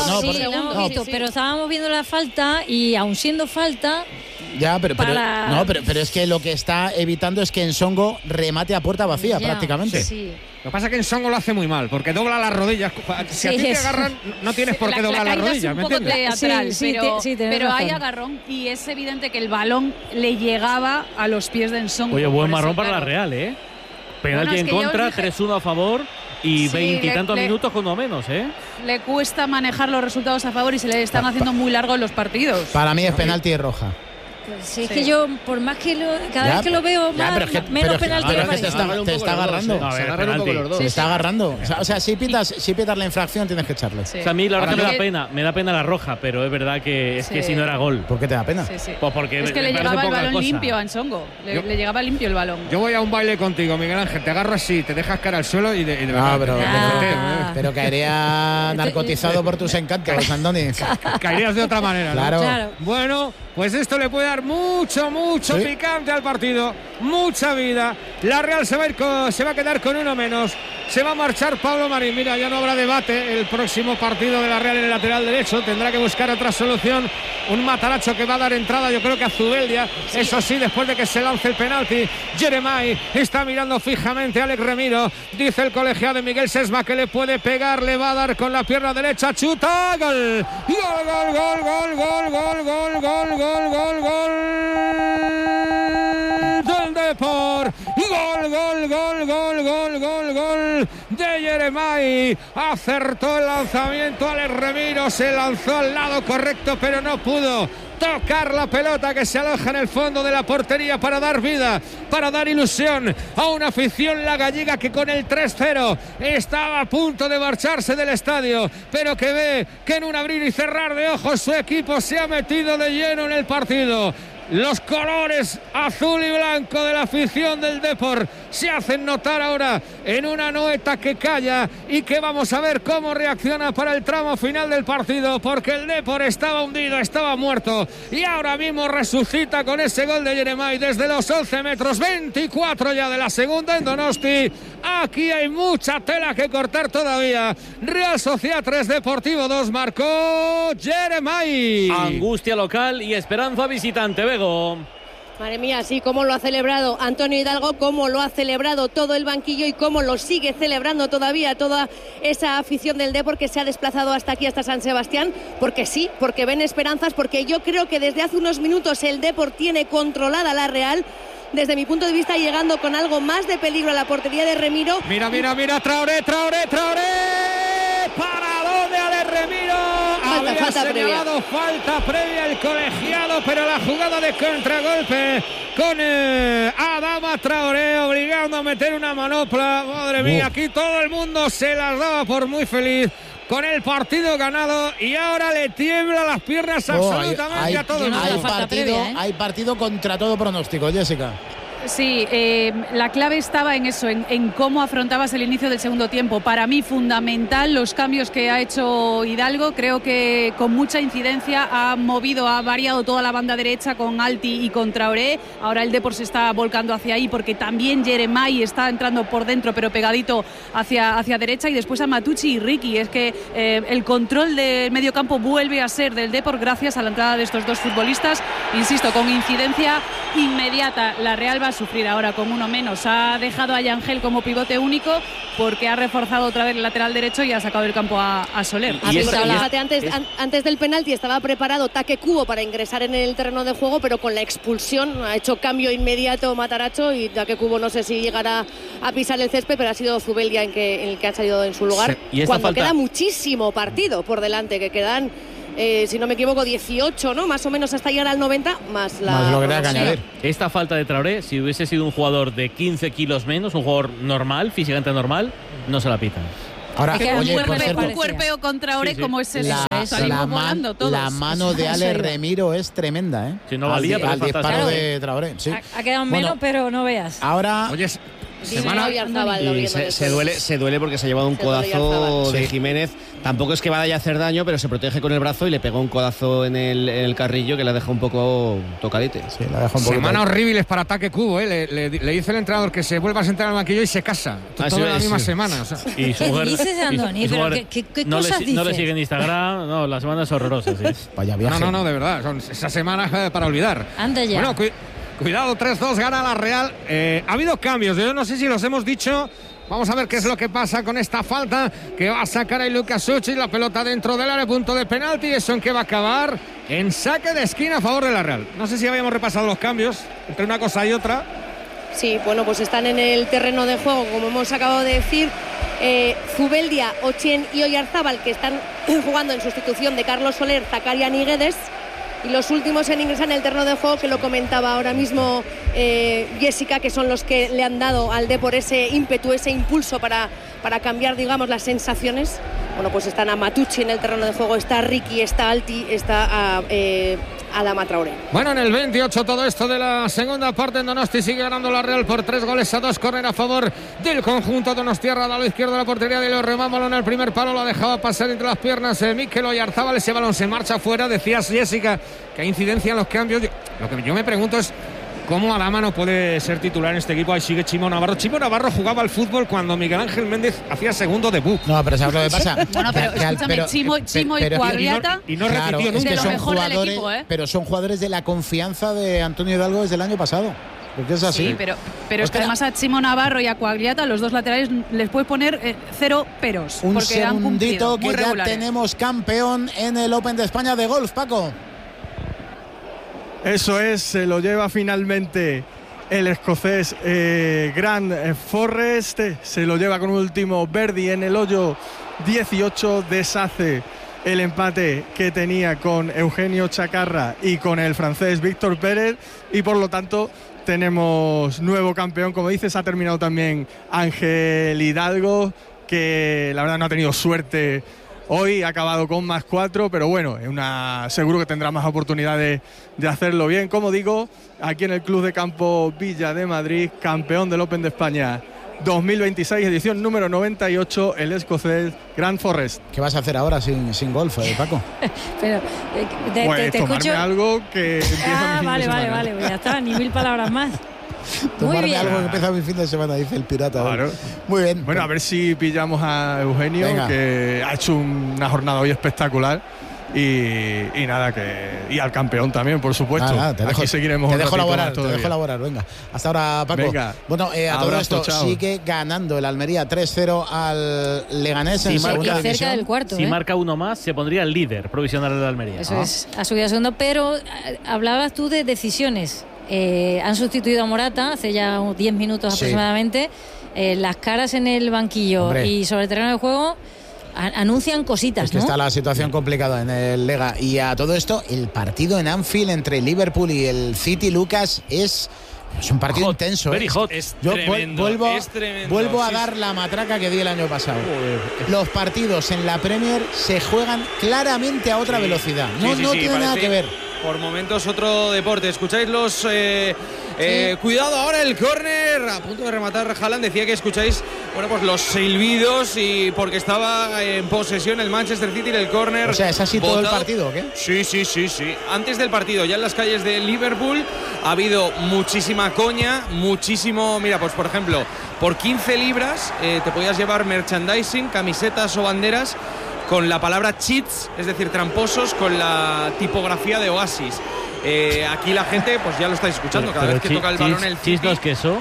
pero estábamos viendo la falta y aún siendo falta... Ya, pero es que lo que está evitando es que Ensongo remate a puerta vacía prácticamente. Sí. Lo que pasa es que Ensongo lo hace muy mal, porque dobla las rodillas. Si a ti te agarran, no tienes por qué doblar las rodillas, ¿me entiendes? Pero hay agarrón y es evidente que el balón le llegaba a los pies de Ensongo. Oye, buen marrón para la Real, ¿eh? Penalti en contra, 3-1 a favor. Y 20 y tantos minutos con uno menos, ¿eh? Le cuesta manejar los resultados a favor y se le están haciendo muy largos los partidos. Para mí es penalti y roja. Sí, es que yo, por más que cada vez que lo veo menos penalti me parece. Te está agarrando. Se está agarrando. O sea, si pitas la infracción tienes que echarle. Sí. O sea, a mí la verdad me da pena la roja, pero es verdad que es que si no era gol. ¿Por qué te da pena? Sí. Pues porque es que le llegaba el balón limpio a Ensongo. Le llegaba limpio el balón. Yo voy a un baile contigo, Miguel Ángel. Te agarro así, te dejas caer al suelo y de pero caería narcotizado por tus encantos, Andoni. Caerías de otra manera, ¿no? Claro. Bueno, pues esto le puede dar mucho picante al partido, mucha vida. La Real se va a quedar con uno menos. Se va a marchar Pablo Marín. Mira, ya no habrá debate. El próximo partido de la Real en el lateral derecho tendrá que buscar otra solución. Un Matarazzo que va a dar entrada, yo creo que a Zubeldia. Sí. Eso sí, después de que se lance el penalti. Jeremai está mirando fijamente a Alex Remiro. Dice el colegiado de Miguel Sesma que le puede pegar, le va a dar con la pierna derecha. Chuta, gol. Gol del Depor. Gol de Jeremai. Acertó el lanzamiento Alex Remiro, se lanzó al lado correcto, pero no pudo tocar la pelota que se aloja en el fondo de la portería para dar vida, para dar ilusión a una afición la gallega que con el 3-0 estaba a punto de marcharse del estadio, pero que ve que en un abrir y cerrar de ojos su equipo se ha metido de lleno en el partido. Los colores azul y blanco de la afición del Depor se hacen notar ahora en una Anoeta que calla y que vamos a ver cómo reacciona para el tramo final del partido, porque el Depor estaba hundido, estaba muerto y ahora mismo resucita con ese gol de Jeremai desde los 11 metros, 24 ya de la segunda en Donosti. Aquí hay mucha tela que cortar todavía. Real Sociedad 3, Deportivo 2, marcó Jeremai. Angustia local y esperanza visitante, Bego. Madre mía, sí, cómo lo ha celebrado Antonio Hidalgo, cómo lo ha celebrado todo el banquillo y cómo lo sigue celebrando todavía toda esa afición del Depor que se ha desplazado hasta aquí, hasta San Sebastián, porque sí, porque ven esperanzas, porque yo creo que desde hace unos minutos el Depor tiene controlada la Real. Desde mi punto de vista, llegando con algo más de peligro a la portería de Remiro. Mira, Traoré. Paradón de Alex Remiro. Había señalado falta previa el colegiado, pero la jugada de contragolpe con Adama Traoré obligando a meter una manopla. Madre mía, aquí todo el mundo se las daba por muy feliz con el partido ganado y ahora le tiembla las piernas absolutamente a todo el mundo. Hay partido contra todo pronóstico, Jessica. Sí, la clave estaba en eso, en cómo afrontabas el inicio del segundo tiempo. Para mí fundamental los cambios que ha hecho Hidalgo, creo que con mucha incidencia ha variado toda la banda derecha con Alti y con Traoré. Ahora el Depor se está volcando hacia ahí porque también Jeremai está entrando por dentro pero pegadito hacia derecha, y después a Matucci y Ricky. Es que el control del medio campo vuelve a ser del Depor gracias a la entrada de estos dos futbolistas, insisto, con incidencia inmediata. La Real va a sufrir ahora con uno menos. Ha dejado a Yangel como pivote único porque ha reforzado otra vez el lateral derecho y ha sacado del campo a Soler. Antes del penalti estaba preparado Take Kubo para ingresar en el terreno de juego, pero con la expulsión ha hecho cambio inmediato Matarazzo, y Take Kubo no sé si llegará a pisar el césped, pero ha sido Zubeldia en el que ha salido en su lugar. Sí. Cuando queda muchísimo partido por delante, que quedan si no me equivoco 18, ¿no? Más o menos hasta llegar al 90, más lo que tenga que añadir. Esta falta de Traoré, si hubiese sido un jugador de 15 kilos menos, un jugador normal, físicamente normal, no se la pitan. Ahora, un cuerpeo contra Traoré, como es eso. Salimos todos. La mano de Ale Remiro es tremenda, ¿eh? Si no valía, al disparo de Traoré. Sí. Ha quedado menos, pero no veas. Ahora. Oye, se duele porque se ha llevado un codazo de Jiménez. Tampoco es que vaya a hacer daño, pero se protege con el brazo y le pegó un codazo en el carrillo que la deja un poco tocadite. Sí, la deja un poco. Semana horribles para Take Kubo, ¿eh? Le dice el entrenador que se vuelva a sentar al banquillo y se casa. Toda la misma semana. O sea. Y ¿qué dices, Andoni? ¿Qué cosas dices? No le sigue en Instagram, no, las semanas horrorosas. Sí. Vaya viaje. No, de verdad. Son esas semanas para olvidar. Anda ya. Bueno, cuidado, 3-2 gana la Real. Ha habido cambios, yo no sé si los hemos dicho. Vamos a ver qué es lo que pasa con esta falta que va a sacar a Lucas Suchi. La pelota dentro del área, punto de penalti. Eso en que va a acabar en saque de esquina a favor de la Real. No sé si habíamos repasado los cambios entre una cosa y otra. Sí, bueno, pues están en el terreno de juego, como hemos acabado de decir. Zubeldia, Ochien y Oyarzábal, que están jugando en sustitución de Carlos Soler, Zakarian y Guedes. Y los últimos en ingresar en el terreno de juego, que lo comentaba ahora mismo Jessica, que son los que le han dado al Depor ese ímpetu, ese impulso para cambiar, digamos, las sensaciones. Bueno, pues están a Matucci en el terreno de juego, está Ricky, está Alti, está Adama Traoré. Bueno, en el 28 todo esto de la segunda parte en Donosti, sigue ganando la Real por 3-2, córner a favor del conjunto donostiarra, a la izquierda de la portería de los Remámbolo en el primer palo, lo dejaba pasar entre las piernas Mikel Oyarzábal, ese balón se marcha fuera. Decías, Jessica, que hay incidencia en los cambios. Lo que yo me pregunto es cómo Adama no puede ser titular en este equipo. Ahí sigue Chimo Navarro. Chimo Navarro jugaba al fútbol cuando Miguel Ángel Méndez hacía segundo debut. No, pero ¿sabes lo que pasa? Bueno, pero escúchame, Chimo y Cuagliata. Y no repitió nunca. Son jugadores, equipo, pero son jugadores de la confianza de Antonio Hidalgo desde el año pasado. Porque es así. Sí, pero es que además a Chimo Navarro y a Cuagliata, los dos laterales, les puedes poner 0 peros. Un porque segundito han que ya tenemos campeón en el Open de España de golf, Paco. Eso es, se lo lleva finalmente el escocés Grant Forrest, se lo lleva con un último birdie en el hoyo 18, deshace el empate que tenía con Eugenio Chacarra y con el francés Víctor Pérez, y por lo tanto tenemos nuevo campeón. Como dices, ha terminado también Ángel Hidalgo, que la verdad no ha tenido suerte hoy, ha acabado con +4, pero bueno, seguro que tendrá más oportunidades de hacerlo bien. Como digo, aquí en el Club de Campo Villa de Madrid, campeón del Open de España 2026, edición número 98, el escocés Grant Forrest. ¿Qué vas a hacer ahora sin golf, Paco? Pero, pues te tomarme escucho... algo que empieza mi fin de semana. Vale, pues ya está, ni 1000 palabras más. Tomarme algo que empieza mi fin de semana, dice el pirata. Claro. Muy bien. Bueno, a ver si pillamos a Eugenio, que ha hecho una jornada hoy espectacular. Y nada, y al campeón también, por supuesto. Aquí seguiremos. Te dejo elaborar, venga. Hasta ahora, Paco. Venga. Bueno, a todo esto sigue ganando el Almería 3-0 al Leganés en segunda división. Cerca del cuarto. Si marca uno más, se pondría el líder provisional del Almería. Eso es, ha subido a segundo, pero hablabas tú de decisiones. Han sustituido a Morata hace ya 10 minutos aproximadamente. Las caras en el banquillo y sobre el terreno de juego anuncian cositas, es que está la situación complicada en el Lega. Y a todo esto, el partido en Anfield entre Liverpool y el City, Lucas, es un partido intenso. Very hot. Yo vuelvo a dar la matraca que di el año pasado. Los partidos en la Premier se juegan claramente a otra velocidad. No tiene nada que ver. por momentos otro deporte. Escucháis los... cuidado ahora el córner, a punto de rematar Haaland. Decía que escucháis, bueno, pues los silbidos y porque estaba en posesión el Manchester City del córner. O sea, ¿es así todo el partido o qué? Sí. Antes del partido, ya en las calles de Liverpool ha habido muchísima coña, muchísimo... Mira, pues por ejemplo, por 15 libras te podías llevar merchandising, camisetas o banderas con la palabra cheats, es decir, tramposos, con la tipografía de Oasis. Aquí la gente, pues ya lo estáis escuchando, cada vez que toca el balón el City. ¿Chis no es queso?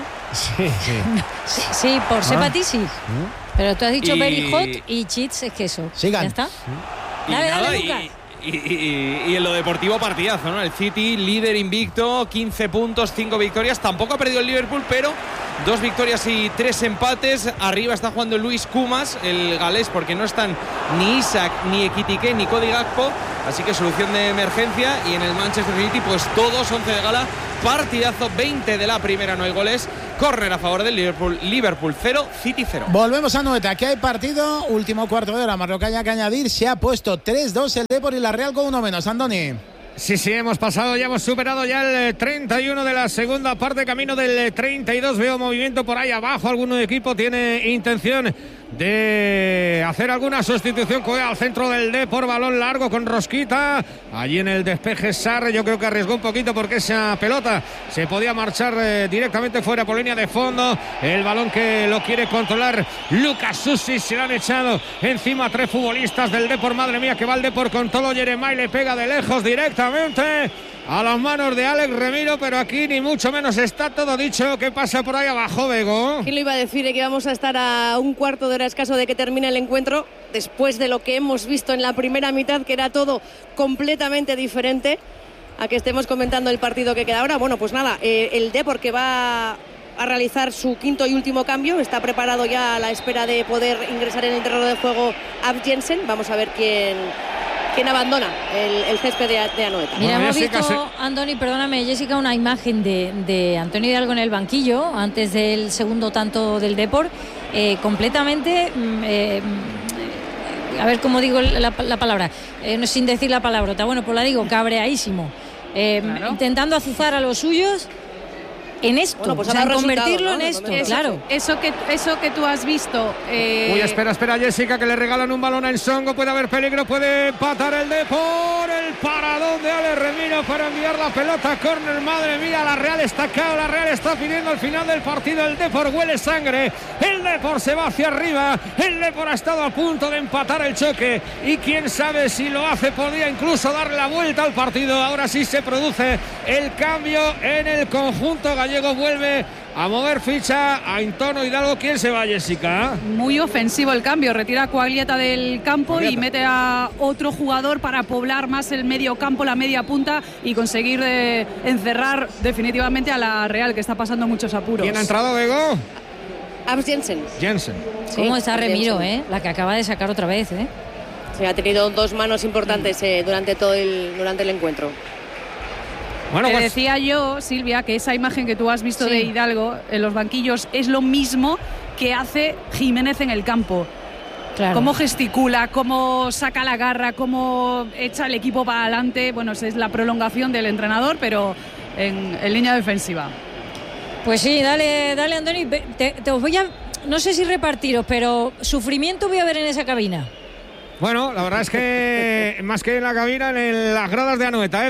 Sí, por Sepatisis. Pero tú has dicho very hot y cheats es queso. Sigan. ¿Ya está? Y Dale, Lucas. Y en lo deportivo partidazo, ¿no? El City líder invicto, 15 puntos, 5 victorias. Tampoco ha perdido el Liverpool, pero 2 victorias y 3 empates. Arriba está jugando Luis Kumas, el galés, porque no están ni Isaac, ni Ekitike, ni Cody Gakpo. Así que solución de emergencia. Y en el Manchester City, pues todos 11 de gala. Partidazo, 20 de la primera, no hay goles. Córner a favor del Liverpool. Liverpool 0, City 0. Volvemos a Noeta, que hay partido. Último cuarto de hora, más lo que haya que añadir. Se ha puesto 3-2 el Depor y la Real con uno menos. Andoni. Sí, hemos pasado, ya hemos superado ya el 31 de la segunda parte, camino del 32. Veo movimiento por ahí abajo. Algún equipo tiene intención de hacer alguna sustitución. Juega al centro del Depor, balón largo con Rosquita. Allí en el despeje Sarre, yo creo que arriesgó un poquito porque esa pelota se podía marchar directamente fuera por línea de fondo. El balón que lo quiere controlar Lucas Susi, se lo han echado encima 3 futbolistas del Depor. Madre mía, que va el Depor con todo. Jeremai le pega de lejos directamente a las manos de Alex Remiro, pero aquí ni mucho menos está todo dicho. ¿Qué pasa por ahí abajo, Bego? ¿Quién lo iba a decir? Que vamos a estar a un cuarto de hora escaso de que termine el encuentro, después de lo que hemos visto en la primera mitad, que era todo completamente diferente a que estemos comentando el partido que queda ahora. Bueno, pues nada, el Depor, que va a realizar su quinto y último cambio, está preparado ya a la espera de poder ingresar en el terreno de juego Ab Jensen. Vamos a ver quién abandona el césped de Anoeta. Mira, hemos visto, Andoni, perdóname, Jessica, una imagen de Antonio Hidalgo en el banquillo antes del segundo tanto del Depor, completamente, a ver cómo digo la palabra, sin decir la palabrota, bueno, pues la digo, cabreadísimo, claro. Intentando azuzar a los suyos en esto, bueno, pues convertirlo, ¿no?, en esto, claro. Eso que tú has visto. Uy, espera, Jessica, que le regalan un balón a Ensongo. Puede haber peligro, puede empatar el Depor. El paradón de Ale Remiro para enviar la pelota a córner. Madre mía, la Real está cao, la Real está pidiendo el final del partido. El Depor huele sangre. El Depor se va hacia arriba. El Depor ha estado a punto de empatar el choque. Y quién sabe si lo hace, podría incluso darle la vuelta al partido. Ahora sí se produce el cambio en el conjunto gallego. Vuelve a mover ficha a Antonio Hidalgo. ¿Quién se va, Jessica? Muy ofensivo el cambio, retira a Quagliata del campo y mete a otro jugador para poblar más el medio campo, la media punta, y conseguir encerrar definitivamente a la Real, que está pasando muchos apuros. ¿Quién ha entrado, Bego? Abs Jensen. ¿Cómo está Remiro, la que acaba de sacar otra vez, Se ha tenido 2 manos importantes durante el encuentro. Bueno, pues decía yo, Silvia, que esa imagen que tú has visto de Hidalgo en los banquillos es lo mismo que hace Jiménez en el campo. Claro. Cómo gesticula, cómo saca la garra, cómo echa el equipo para adelante. Bueno, es la prolongación del entrenador, pero en línea defensiva. Pues sí, dale, Andoni. Te os voy a, no sé si repartiros, pero sufrimiento voy a ver en esa cabina. Bueno, la verdad es que más que en la cabina, en las gradas de Anoeta,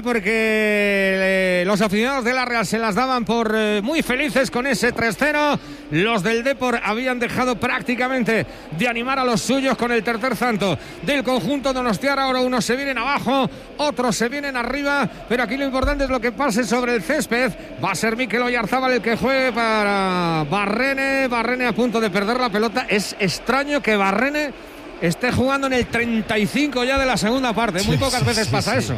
porque los aficionados de la Real se las daban por muy felices con ese 3-0. Los del Depor habían dejado prácticamente de animar a los suyos con el tercer tanto del conjunto donostiarra. Ahora unos se vienen abajo, otros se vienen arriba, pero aquí lo importante es lo que pase sobre el césped. Va a ser Mikel Oyarzábal el que juegue para Barrene a punto de perder la pelota. Es extraño que Barrene esté jugando en el 35 ya de la segunda parte. Muy pocas veces pasa eso.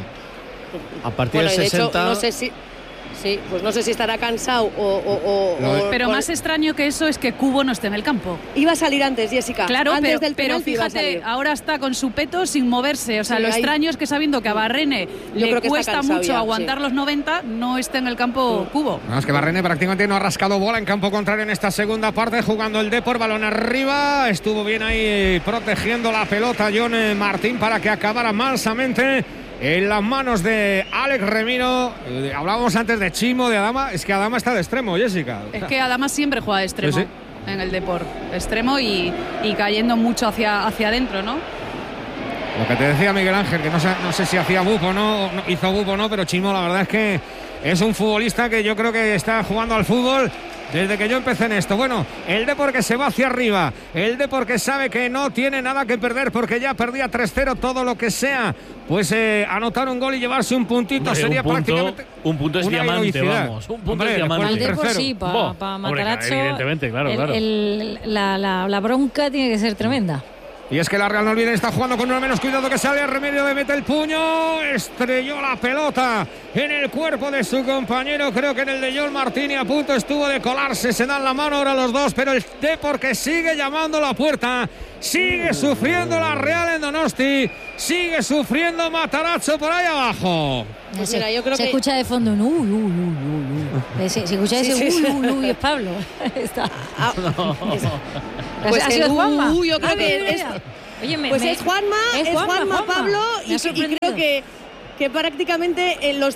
A partir del 60... hecho, no sé si... Sí, pues no sé si estará cansado pero más extraño que eso es que Cubo no esté en el campo. Iba a salir antes, Jessica. Claro, antes pero fíjate, ahora está con su peto sin moverse. O sea, lo extraño es que sabiendo que a Barrene le cuesta mucho aguantar los 90, no esté en el campo Cubo. No, es que Barrene prácticamente no ha rascado bola en campo contrario en esta segunda parte, jugando el Depor, balón arriba. Estuvo bien ahí protegiendo la pelota John Martín para que acabara mansamente en las manos de Alex Remiro. Hablábamos antes de Chimo, de Adama. Es que Adama está de extremo, Jessica. Es que Adama siempre juega de extremo, sí. En el Depor. Extremo y cayendo mucho hacia adentro, ¿no? Lo que te decía Miguel Ángel, que no sé si hacía buf o no, hizo buf o no, pero Chimo la verdad es que es un futbolista que yo creo que está jugando al fútbol desde que yo empecé en esto. Bueno, el Depor que se va hacia arriba, el Depor que sabe que no tiene nada que perder porque ya perdía 3-0, todo lo que sea, pues anotar un gol y llevarse un puntito. Hombre, sería prácticamente un punto es diamante, vamos. Un punto es diamante. Al Depor sí, para Matarazzo, evidentemente, claro. La bronca tiene que ser tremenda. Y es que la Real, no olviden, está jugando con uno menos. Cuidado que sale Remedio, de mete el puño. Estrelló la pelota en el cuerpo de su compañero. Creo que en el de Joel Martini a punto estuvo de colarse. Se dan la mano ahora los dos, pero el Depor que sigue llamando la puerta. Sigue sufriendo la Real en Donosti. Sigue sufriendo Matarazzo por ahí abajo. Pues mira, yo creo se escucha de fondo un se escucha ese es Pablo. Está. Pues ha sido Juanma. Yo creo que es. Oye, es Juanma, Pablo, y creo que prácticamente en los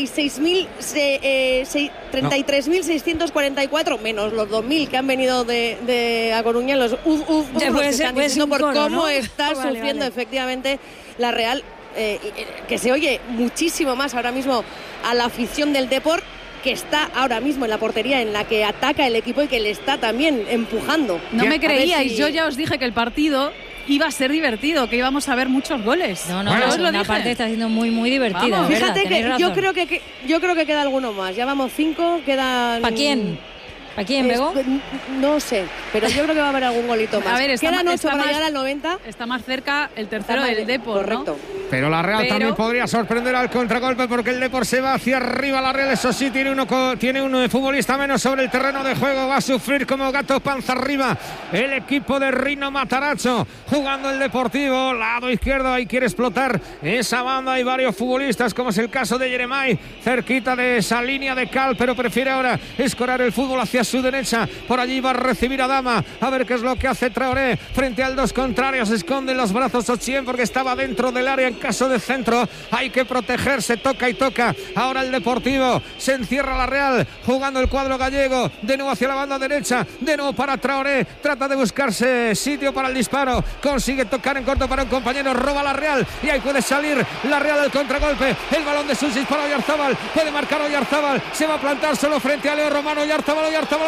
33.644 menos los 2.000 que han venido de A Coruña, los están diciendo por cómo está sufriendo efectivamente la Real, que se oye muchísimo más ahora mismo a la afición del Depor, que está ahora mismo en la portería en la que ataca el equipo y que le está también empujando. No me creíais, yo ya os dije que el partido iba a ser divertido, que íbamos a ver muchos goles. No, la parte está siendo muy, muy divertida. Vamos, fíjate que yo creo que queda alguno más. Ya vamos 5, quedan. ¿Para quién? ¿Para quién, Bego? No sé, pero yo creo que va a haber algún golito más. A ver, quedan 8 para llegar al 90. Está más cerca el tercero del Depor, correcto. ¿no? Pero la Real también podría sorprender al contragolpe, porque el Depor se va hacia arriba. La Real, eso sí, tiene un futbolista menos sobre el terreno de juego. Va a sufrir como gato panza arriba el equipo de Rino Matarazzo, jugando el Deportivo, lado izquierdo. Ahí quiere explotar esa banda. Hay varios futbolistas, como es el caso de Jeremai, cerquita de esa línea de cal, pero prefiere ahora escorar el fútbol hacia su derecha. Por allí va a recibir a Adama, a ver qué es lo que hace Traoré frente al dos contrario. Se esconde los brazos Ochien porque estaba dentro del área en caso de centro. Hay que protegerse, toca y toca. Ahora el Deportivo, se encierra la Real, jugando el cuadro gallego, de nuevo hacia la banda derecha, de nuevo para Traoré, trata de buscarse sitio para el disparo, consigue tocar en corto para un compañero, roba la Real y ahí puede salir la Real del contragolpe. El balón de Susis para Oyarzábal, puede marcar Oyarzábal, se va a plantar solo frente a Leo Román. Oyarzábal,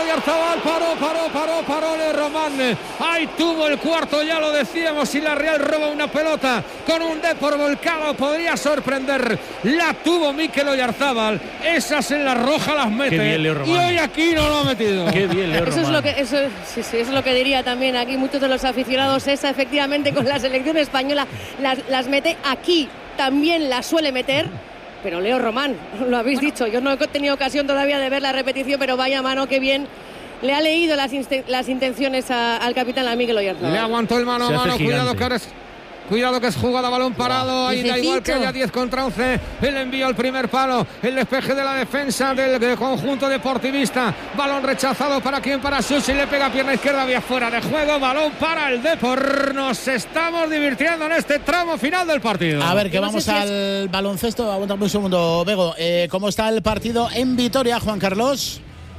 paró Leo Román. Ahí tuvo el cuarto, ya lo decíamos. Si la Real roba una pelota con un Depor volcado, podría sorprender. La tuvo Mikel Oyarzábal, esas en la roja las mete. Qué bien, Leo Román. Y hoy aquí no lo ha metido. Qué bien, Leo Román. Eso es lo que diría también aquí muchos de los aficionados. Esa efectivamente con la selección española las mete. Aquí también las suele meter. Pero Leo Román, lo habéis dicho, yo no he tenido ocasión todavía de ver la repetición, pero vaya mano, qué bien le ha leído las intenciones al capitán, a Miguel Oyarzábal. Le aguantó el mano a mano, cuidado que es jugada, balón parado, ahí da igual que haya 10 contra 11, el envío al primer palo, el despeje de la defensa del conjunto deportivista, balón rechazado, ¿para quién? Para Susi, le pega pierna izquierda, había fuera de juego, balón para el Depor. Nos estamos divirtiendo en este tramo final del partido. A ver, que vamos al baloncesto, aguántame un segundo, Bego, ¿cómo está el partido en Vitoria, Juan Carlos?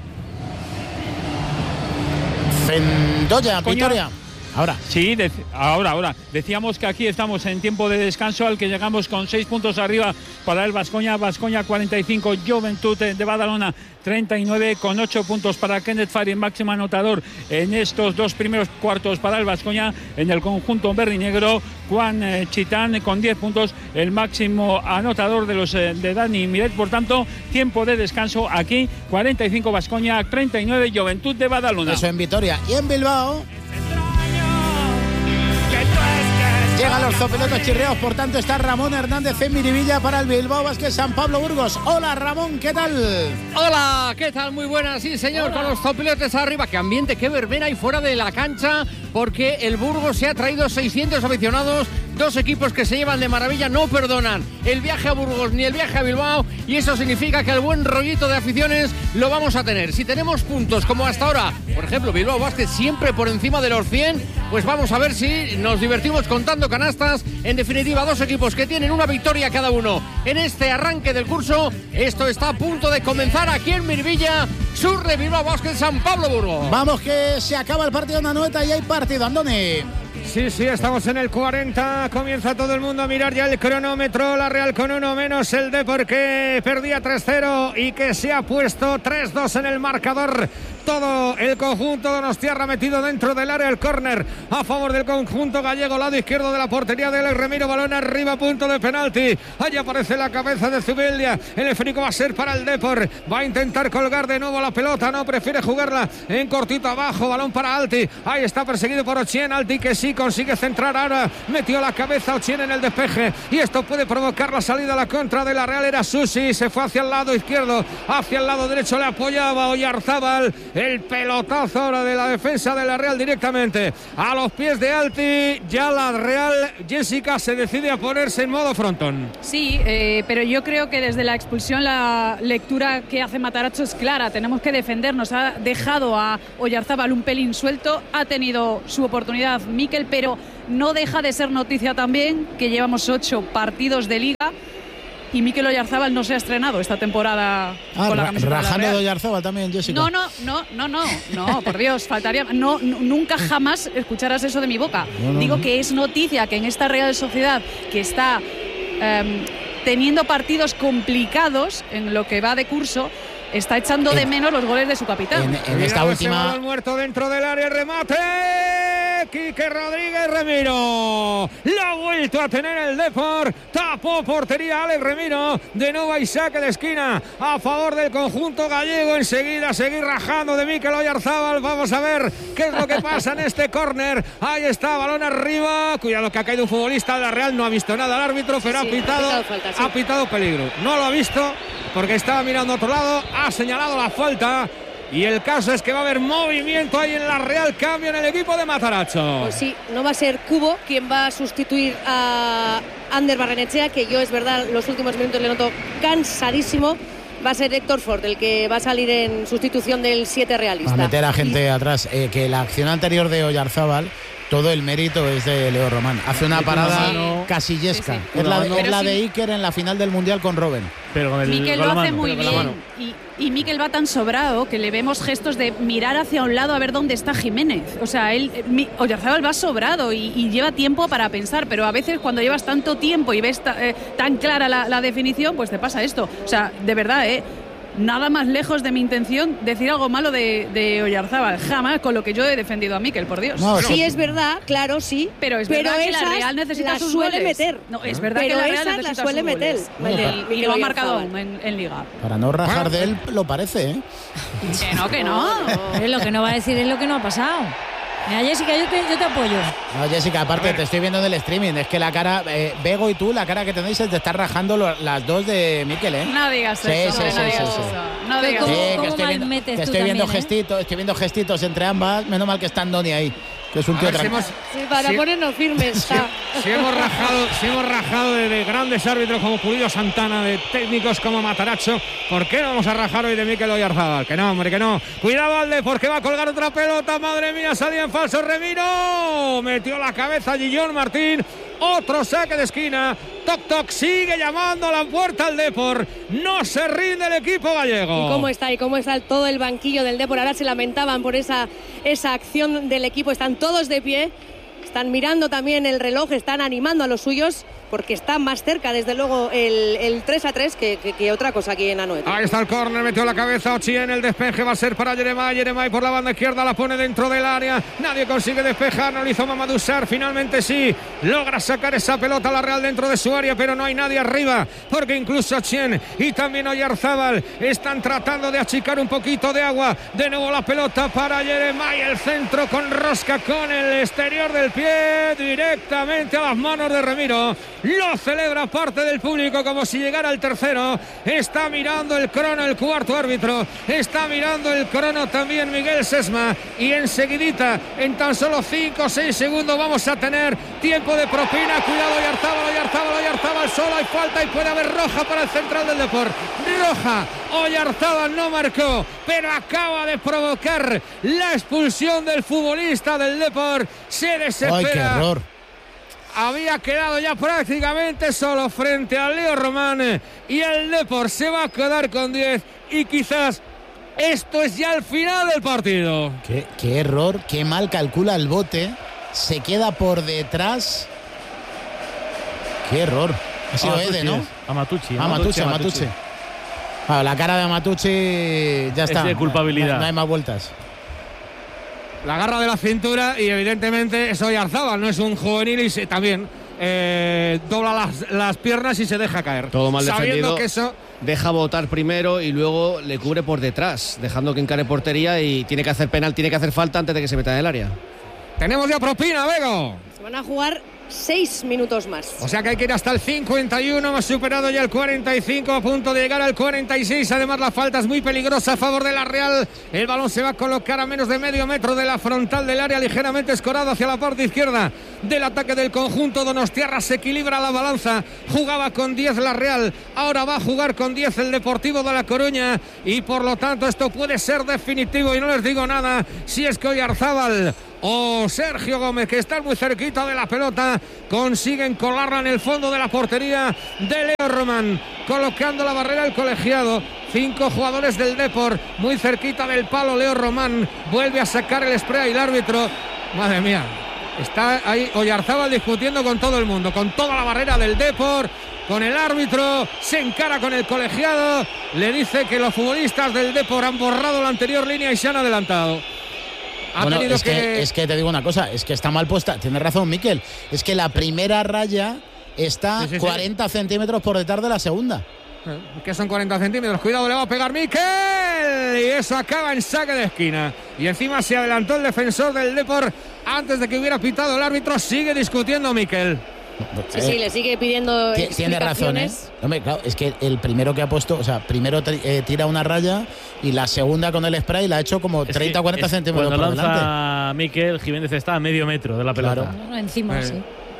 Fendoya, Vitoria. Ahora. Sí, ahora. Decíamos que aquí estamos en tiempo de descanso al que llegamos con 6 puntos arriba para el Baskonia 45, Juventud de Badalona 39, con 8 puntos para Kenneth Farin, máximo anotador en estos dos primeros cuartos para el Baskonia. En el conjunto verdinegro, Juan Chitán con 10 puntos, el máximo anotador de los de Dani Miret. Por tanto, tiempo de descanso aquí, 45 Baskonia, 39 Juventud de Badalona. Eso en Vitoria. Y en Bilbao llegan los zopilotos chirreados, por tanto está Ramón Hernández en Miribilla para el Bilbao Basket San Pablo Burgos. Hola Ramón, ¿qué tal? Hola, ¿qué tal? Muy buenas, sí señor. Hola. Con los zopilotes arriba, qué ambiente, qué verbena hay fuera de la cancha, porque el Burgos se ha traído 600 aficionados dos equipos que se llevan de maravilla, no perdonan el viaje a Burgos ni el viaje a Bilbao, y eso significa que el buen rollito de aficiones lo vamos a tener. Si tenemos puntos como hasta ahora, por ejemplo, Bilbao Basket siempre por encima de los 100, pues vamos a ver si nos divertimos contando canastas. En definitiva, dos equipos que tienen una victoria cada uno en este arranque del curso. Esto está a punto de comenzar aquí en Miribilla, sur de Bilbao Basket, San Pablo Burgos. Vamos, que se acaba el partido en Anoeta y hay partido, Andoni. Sí, estamos en el 40, comienza todo el mundo a mirar ya el cronómetro, la Real con uno menos, el Depor que perdía 3-0 y que se ha puesto 3-2 en el marcador. Todo el conjunto donostiarra metido dentro del área, el córner a favor del conjunto gallego, lado izquierdo de la portería de Alex Remiro, balón arriba, punto de penalti. Allí aparece la cabeza de Zubeldia, el esférico va a ser para el Depor, va a intentar colgar de nuevo la pelota, no, prefiere jugarla en cortito abajo, balón para Alti, ahí está perseguido por Ochien, Alti que sí consigue centrar ahora, metió la cabeza Ochien en el despeje y esto puede provocar la salida a la contra de la Real. Era Susi, se fue hacia el lado izquierdo, hacia el lado derecho le apoyaba Oyarzábal. El pelotazo ahora de la defensa de la Real directamente a los pies de Alti. Ya la Real, Jessica, se decide a ponerse en modo frontón. Sí, pero yo creo que desde la expulsión la lectura que hace Matarazzo es clara. Tenemos que defendernos. Ha dejado a Oyarzábal un pelín suelto. Ha tenido su oportunidad Mikel, pero no deja de ser noticia también que llevamos 8 partidos de Liga y Mikel Oyarzábal no se ha estrenado esta temporada con la camiseta rajando de Oyarzábal también, Jessica. No, por Dios, faltaría. Nunca jamás escucharás eso de mi boca. Digo que es noticia que en esta Real Sociedad, que está teniendo partidos complicados en lo que va de curso, está echando de menos los goles de su capitán. En esta última. El muerto dentro del área, remate. Quique Rodríguez Remiro. Lo ha vuelto a tener el Depor. Tapó portería Alex Remiro. De nuevo hay saque de esquina a favor del conjunto gallego. Enseguida seguir rajando de Mikel Oyarzábal. Vamos a ver qué es lo que pasa en este córner. Ahí está, balón arriba. Cuidado que ha caído un futbolista de la Real. No ha visto nada el árbitro, pero sí, ha pitado peligro. No lo ha visto porque estaba mirando a otro lado. Ha señalado la falta. Y el caso es que va a haber movimiento ahí en la Real, cambio en el equipo de Matarazzo. Pues sí, no va a ser Cubo quien va a sustituir a Ander Barrenechea, que yo es verdad los últimos minutos le noto cansadísimo. Va a ser Héctor Ford el que va a salir en sustitución del 7 realista. Va a meter a gente atrás, que la acción anterior de Oyarzábal, todo el mérito es de Leo Román. Hace una parada casillesca. Sí. Es la de Iker en la final del Mundial con Robben. Pero con Mikel lo hace muy bien. Y Mikel va tan sobrado que le vemos gestos de mirar hacia un lado a ver dónde está Jiménez. O sea, Oyarzábal va sobrado y lleva tiempo para pensar, pero a veces cuando llevas tanto tiempo y ves tan clara la definición, pues te pasa esto. O sea, de verdad, nada más lejos de mi intención decir algo malo de Oyarzábal, jamás, con lo que yo he defendido a Mikel, por Dios. No, sí, es verdad, claro, sí. Pero es verdad que la Real necesita sus goles. Meter. No, es verdad que la Real necesita sus goles. Meter. Y lo ha marcado en Liga. Para no rajar de él, lo parece, ¿eh? Que no. Lo que no va a decir es lo que no ha pasado. Mira, Jessica, yo te apoyo. No, Jessica, aparte te estoy viendo en el streaming. Es que la cara, Bego y tú, la cara que tenéis es de estar rajando las dos de Mikel, ¿eh? No digas eso. No digas eso. Estoy viendo gestitos entre ambas. Menos mal que está Andoni ahí, que es un tío tranquilo. Para ponernos firmes. Si hemos rajado de grandes árbitros como Pulido Santana, de técnicos como Matarazzo, ¿por qué no vamos a rajar hoy de Mikel Oyarzábal? Que no, hombre, que no. Cuidado, Alde, porque va a colgar otra pelota. Madre mía, salía en falso Remiro. Metió la cabeza Guillón Martín. Otro saque de esquina. Toc, sigue llamando a la puerta al Depor. No se rinde el equipo gallego. ¿Y cómo está todo el banquillo del Depor? Ahora se lamentaban por esa acción del equipo. Están todos de pie. Están mirando también el reloj. Están animando a los suyos, porque está más cerca, desde luego, el 3-3 que otra cosa aquí en Anoeta. Ahí está el córner, metió la cabeza Ochien, el despeje va a ser para Yeremay por la banda izquierda, la pone dentro del área, nadie consigue despejar, no lo hizo Mamadou Sarr, finalmente sí, logra sacar esa pelota a la Real dentro de su área, pero no hay nadie arriba, porque incluso Ochien y también Oyarzábal están tratando de achicar un poquito de agua. De nuevo la pelota para Yeremay, el centro con rosca con el exterior del pie, directamente a las manos de Remiro. lo celebra parte del público como si llegara el tercero. Está mirando el crono el cuarto árbitro, está mirando el crono también Miguel Sesma, y enseguidita, en tan solo 5 o 6 segundos vamos a tener tiempo de propina. Cuidado, Oyarzábal solo, hay falta y puede haber roja para el central del Depor. Roja, Oyarzábal no marcó, pero acaba de provocar la expulsión del futbolista del Depor. Se desespera. ¡Ay, qué error! Había quedado ya prácticamente solo frente a Leo Román y el Depor se va a quedar con 10 y quizás esto es ya el final del partido. Qué error, qué mal calcula el bote, se queda por detrás. Qué error. Ha sido Ede, ¿no? Amatucci. La cara de Amatucci ya está. Es de culpabilidad. No hay más vueltas. La agarra de la cintura y evidentemente es Oyarzábal, no es un juvenil, y también dobla las piernas y se deja caer. Todo mal defendido. Que eso... Deja botar primero y luego le cubre por detrás, dejando que encare portería, y tiene que hacer penal, tiene que hacer falta antes de que se meta en el área. Tenemos ya propina, Bego. Se van a jugar 6 minutos más. O sea que hay que ir hasta el 51, hemos superado ya el 45, a punto de llegar al 46. Además la falta es muy peligrosa a favor de la Real. El balón se va a colocar a menos de medio metro de la frontal del área, ligeramente escorado hacia la parte izquierda del ataque del conjunto donostiarra. Se equilibra la balanza, jugaba con 10 la Real, ahora va a jugar con 10 el Deportivo de La Coruña, y por lo tanto esto puede ser definitivo, y no les digo nada si es que Oyarzábal o Sergio Gómez, que están muy cerquita de la pelota, consiguen colarla en el fondo de la portería de Leo Román, colocando la barrera el colegiado. 5 jugadores del Depor muy cerquita del palo. Leo Román vuelve a sacar el spray, el árbitro, madre mía, está ahí Oyarzábal discutiendo con todo el mundo, con toda la barrera del Depor, con el árbitro, se encara con el colegiado, le dice que los futbolistas del Depor han borrado la anterior línea y se han adelantado. Bueno, es que te digo una cosa, es que está mal puesta. Tienes razón, Miquel. Es que la primera raya está 40 centímetros por detrás de la segunda. Que son 40 centímetros. Cuidado, le va a pegar Miquel. Y eso acaba en saque de esquina. Y encima se adelantó el defensor del Depor antes de que hubiera pitado el árbitro. Sigue discutiendo Miquel. Sí, le sigue pidiendo explicaciones. Tiene razón, ¿eh? Hombre, claro, es que el primero que ha puesto, o sea, primero tira una raya y la segunda con el spray la ha hecho como 30 o 40 centímetros por delante. Cuando lanza Miquel, Jiménez está a medio metro de la pelota. Claro. Encima, sí.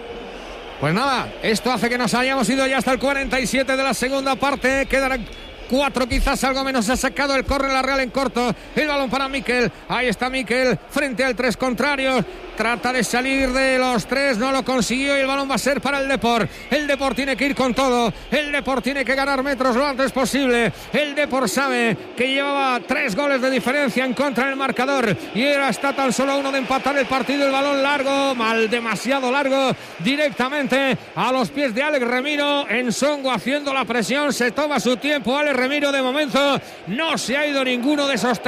Pues nada, esto hace que nos hayamos ido ya hasta el 47 de la segunda parte. Quedarán 4, quizás algo menos. Ha sacado el córner la Real en corto. El balón para Miquel. Ahí está Miquel frente al 3 contrario. Trata de salir de los 3, no lo consiguió, y el balón va a ser para el Depor. El Depor tiene que ir con todo. El Depor tiene que ganar metros lo antes posible. El Depor sabe que llevaba 3 goles de diferencia en contra del marcador y ahora está tan solo uno de empatar el partido. El balón largo, demasiado largo, directamente a los pies de Alex Remiro. Ensongo haciendo la presión, se toma su tiempo Alex Remiro. De momento no se ha ido ninguno de esos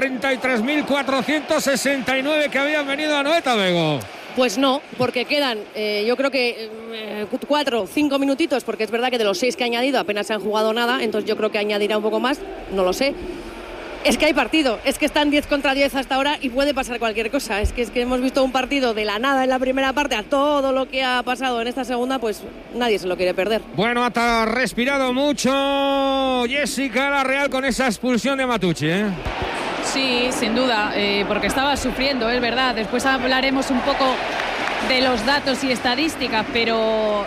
33.469 que habían venido a Anoeta, Bego. Pues no, porque quedan yo creo que 4 o 5 minutitos, porque es verdad que de los 6 que ha añadido apenas se han jugado nada, entonces yo creo que añadirá un poco más, no lo sé. Es que hay partido, es que están 10 contra 10 hasta ahora y puede pasar cualquier cosa. Es que hemos visto un partido de la nada en la primera parte a todo lo que ha pasado en esta segunda, pues nadie se lo quiere perder. Bueno, ha respirado mucho Jessica la Real con esa expulsión de Amatucci, ¿eh? Sí, sin duda, porque estaba sufriendo, es verdad. Después hablaremos un poco de los datos y estadísticas, pero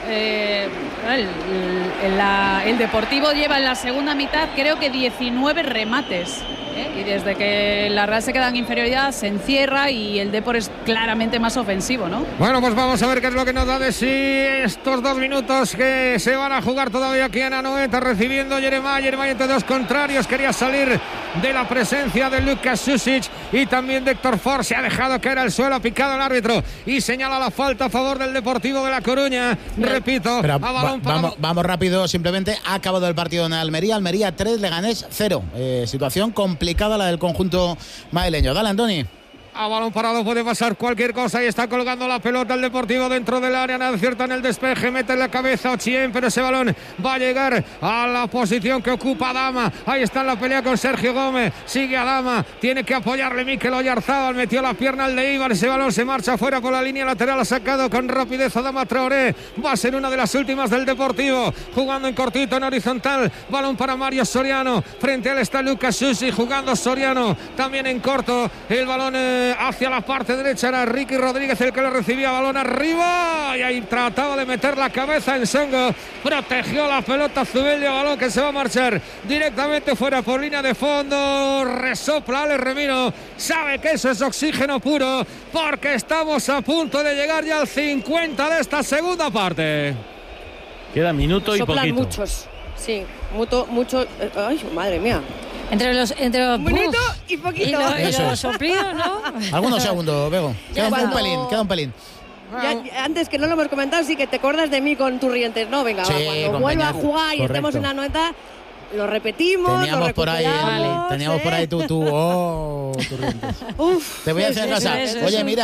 el Deportivo lleva en la segunda mitad creo que 19 remates. Y desde que la Real se queda en inferioridad se encierra y el Depor es claramente más ofensivo, ¿no? Bueno, pues vamos a ver qué es lo que nos da de sí estos 2 minutos que se van a jugar todavía aquí en Anoeta, recibiendo Jeremai entre 2 contrarios. Quería salir de la presencia de Lucas Susic y también de Héctor Ford. Se ha dejado caer al suelo, ha picado el árbitro y señala la falta a favor del Deportivo de La Coruña. Repito, pero vamos rápido, simplemente ha acabado el partido en Almería 3, Leganés 0. Situación complicada la del conjunto madrileño. Dale, Antoni. A balón parado puede pasar cualquier cosa y está colgando la pelota el Deportivo dentro del área, nada acierta en el despeje, mete en la cabeza Ochien, pero ese balón va a llegar a la posición que ocupa Adama. Ahí está en la pelea con Sergio Gómez, sigue Adama, tiene que apoyarle Mikel Oyarzabal, metió la pierna al de Ibar, ese balón se marcha fuera por la línea lateral, ha sacado con rapidez Adama Traoré, va a ser una de las últimas del Deportivo, jugando en cortito, en horizontal, balón para Mario Soriano, frente a él está Lucas Susi, jugando Soriano, también en corto, el balón hacia la parte derecha, era Ricky Rodríguez el que lo recibía, balón arriba y ahí trataba de meter la cabeza en Songo, protegió la pelota Zubeldia, balón que se va a marchar directamente fuera por línea de fondo, resopla Ale Remiro, sabe que eso es oxígeno puro porque estamos a punto de llegar ya al 50 de esta segunda parte. Queda minuto y Soplan poquito. muchos, sí, mucho, ay, madre mía. Entre los bonito y poquito. Y los soplidos, ¿no? Algunos segundos, Bego. Queda un pelín. Ya, antes que no lo hemos comentado, sí que te acordas de mí con Turrientes, ¿no? Venga, Sí, cuando vuelva a jugar y estemos en la nota, lo repetimos, Teníamos por ahí tu Turrientes. Uf, te voy a decir una cosa. Oye, mira,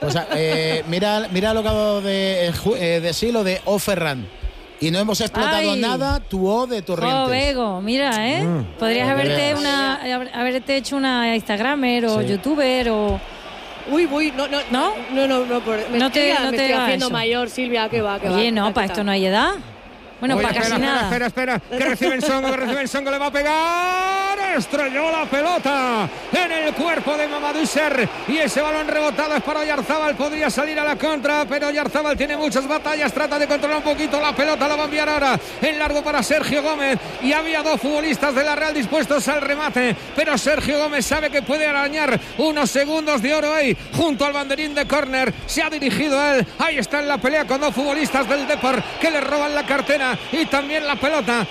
lo que hago de decirlo de O Ferran. Y no hemos explotado nada tu O de Torrentes. Bego, mira, podrías haberte hecho una Instagramer o YouTuber o... Uy, no, me estoy haciendo mayor, Silvia, que va. Oye, no, para esto no hay edad. Bueno, para casi nada. Espera, que recibe el Songo, le va a pegar, estrelló la pelota en el cuerpo de Mamadou Ser y ese balón rebotado es para Oyarzabal, podría salir a la contra, pero Oyarzabal tiene muchas batallas, trata de controlar un poquito la pelota, la va a enviar ahora en largo para Sergio Gómez y había dos futbolistas de la Real dispuestos al remate, pero Sergio Gómez sabe que puede arañar unos segundos de oro ahí, junto al banderín de córner, se ha dirigido a él, ahí está en la pelea con dos futbolistas del Depor que le roban la cartera y también la pelota,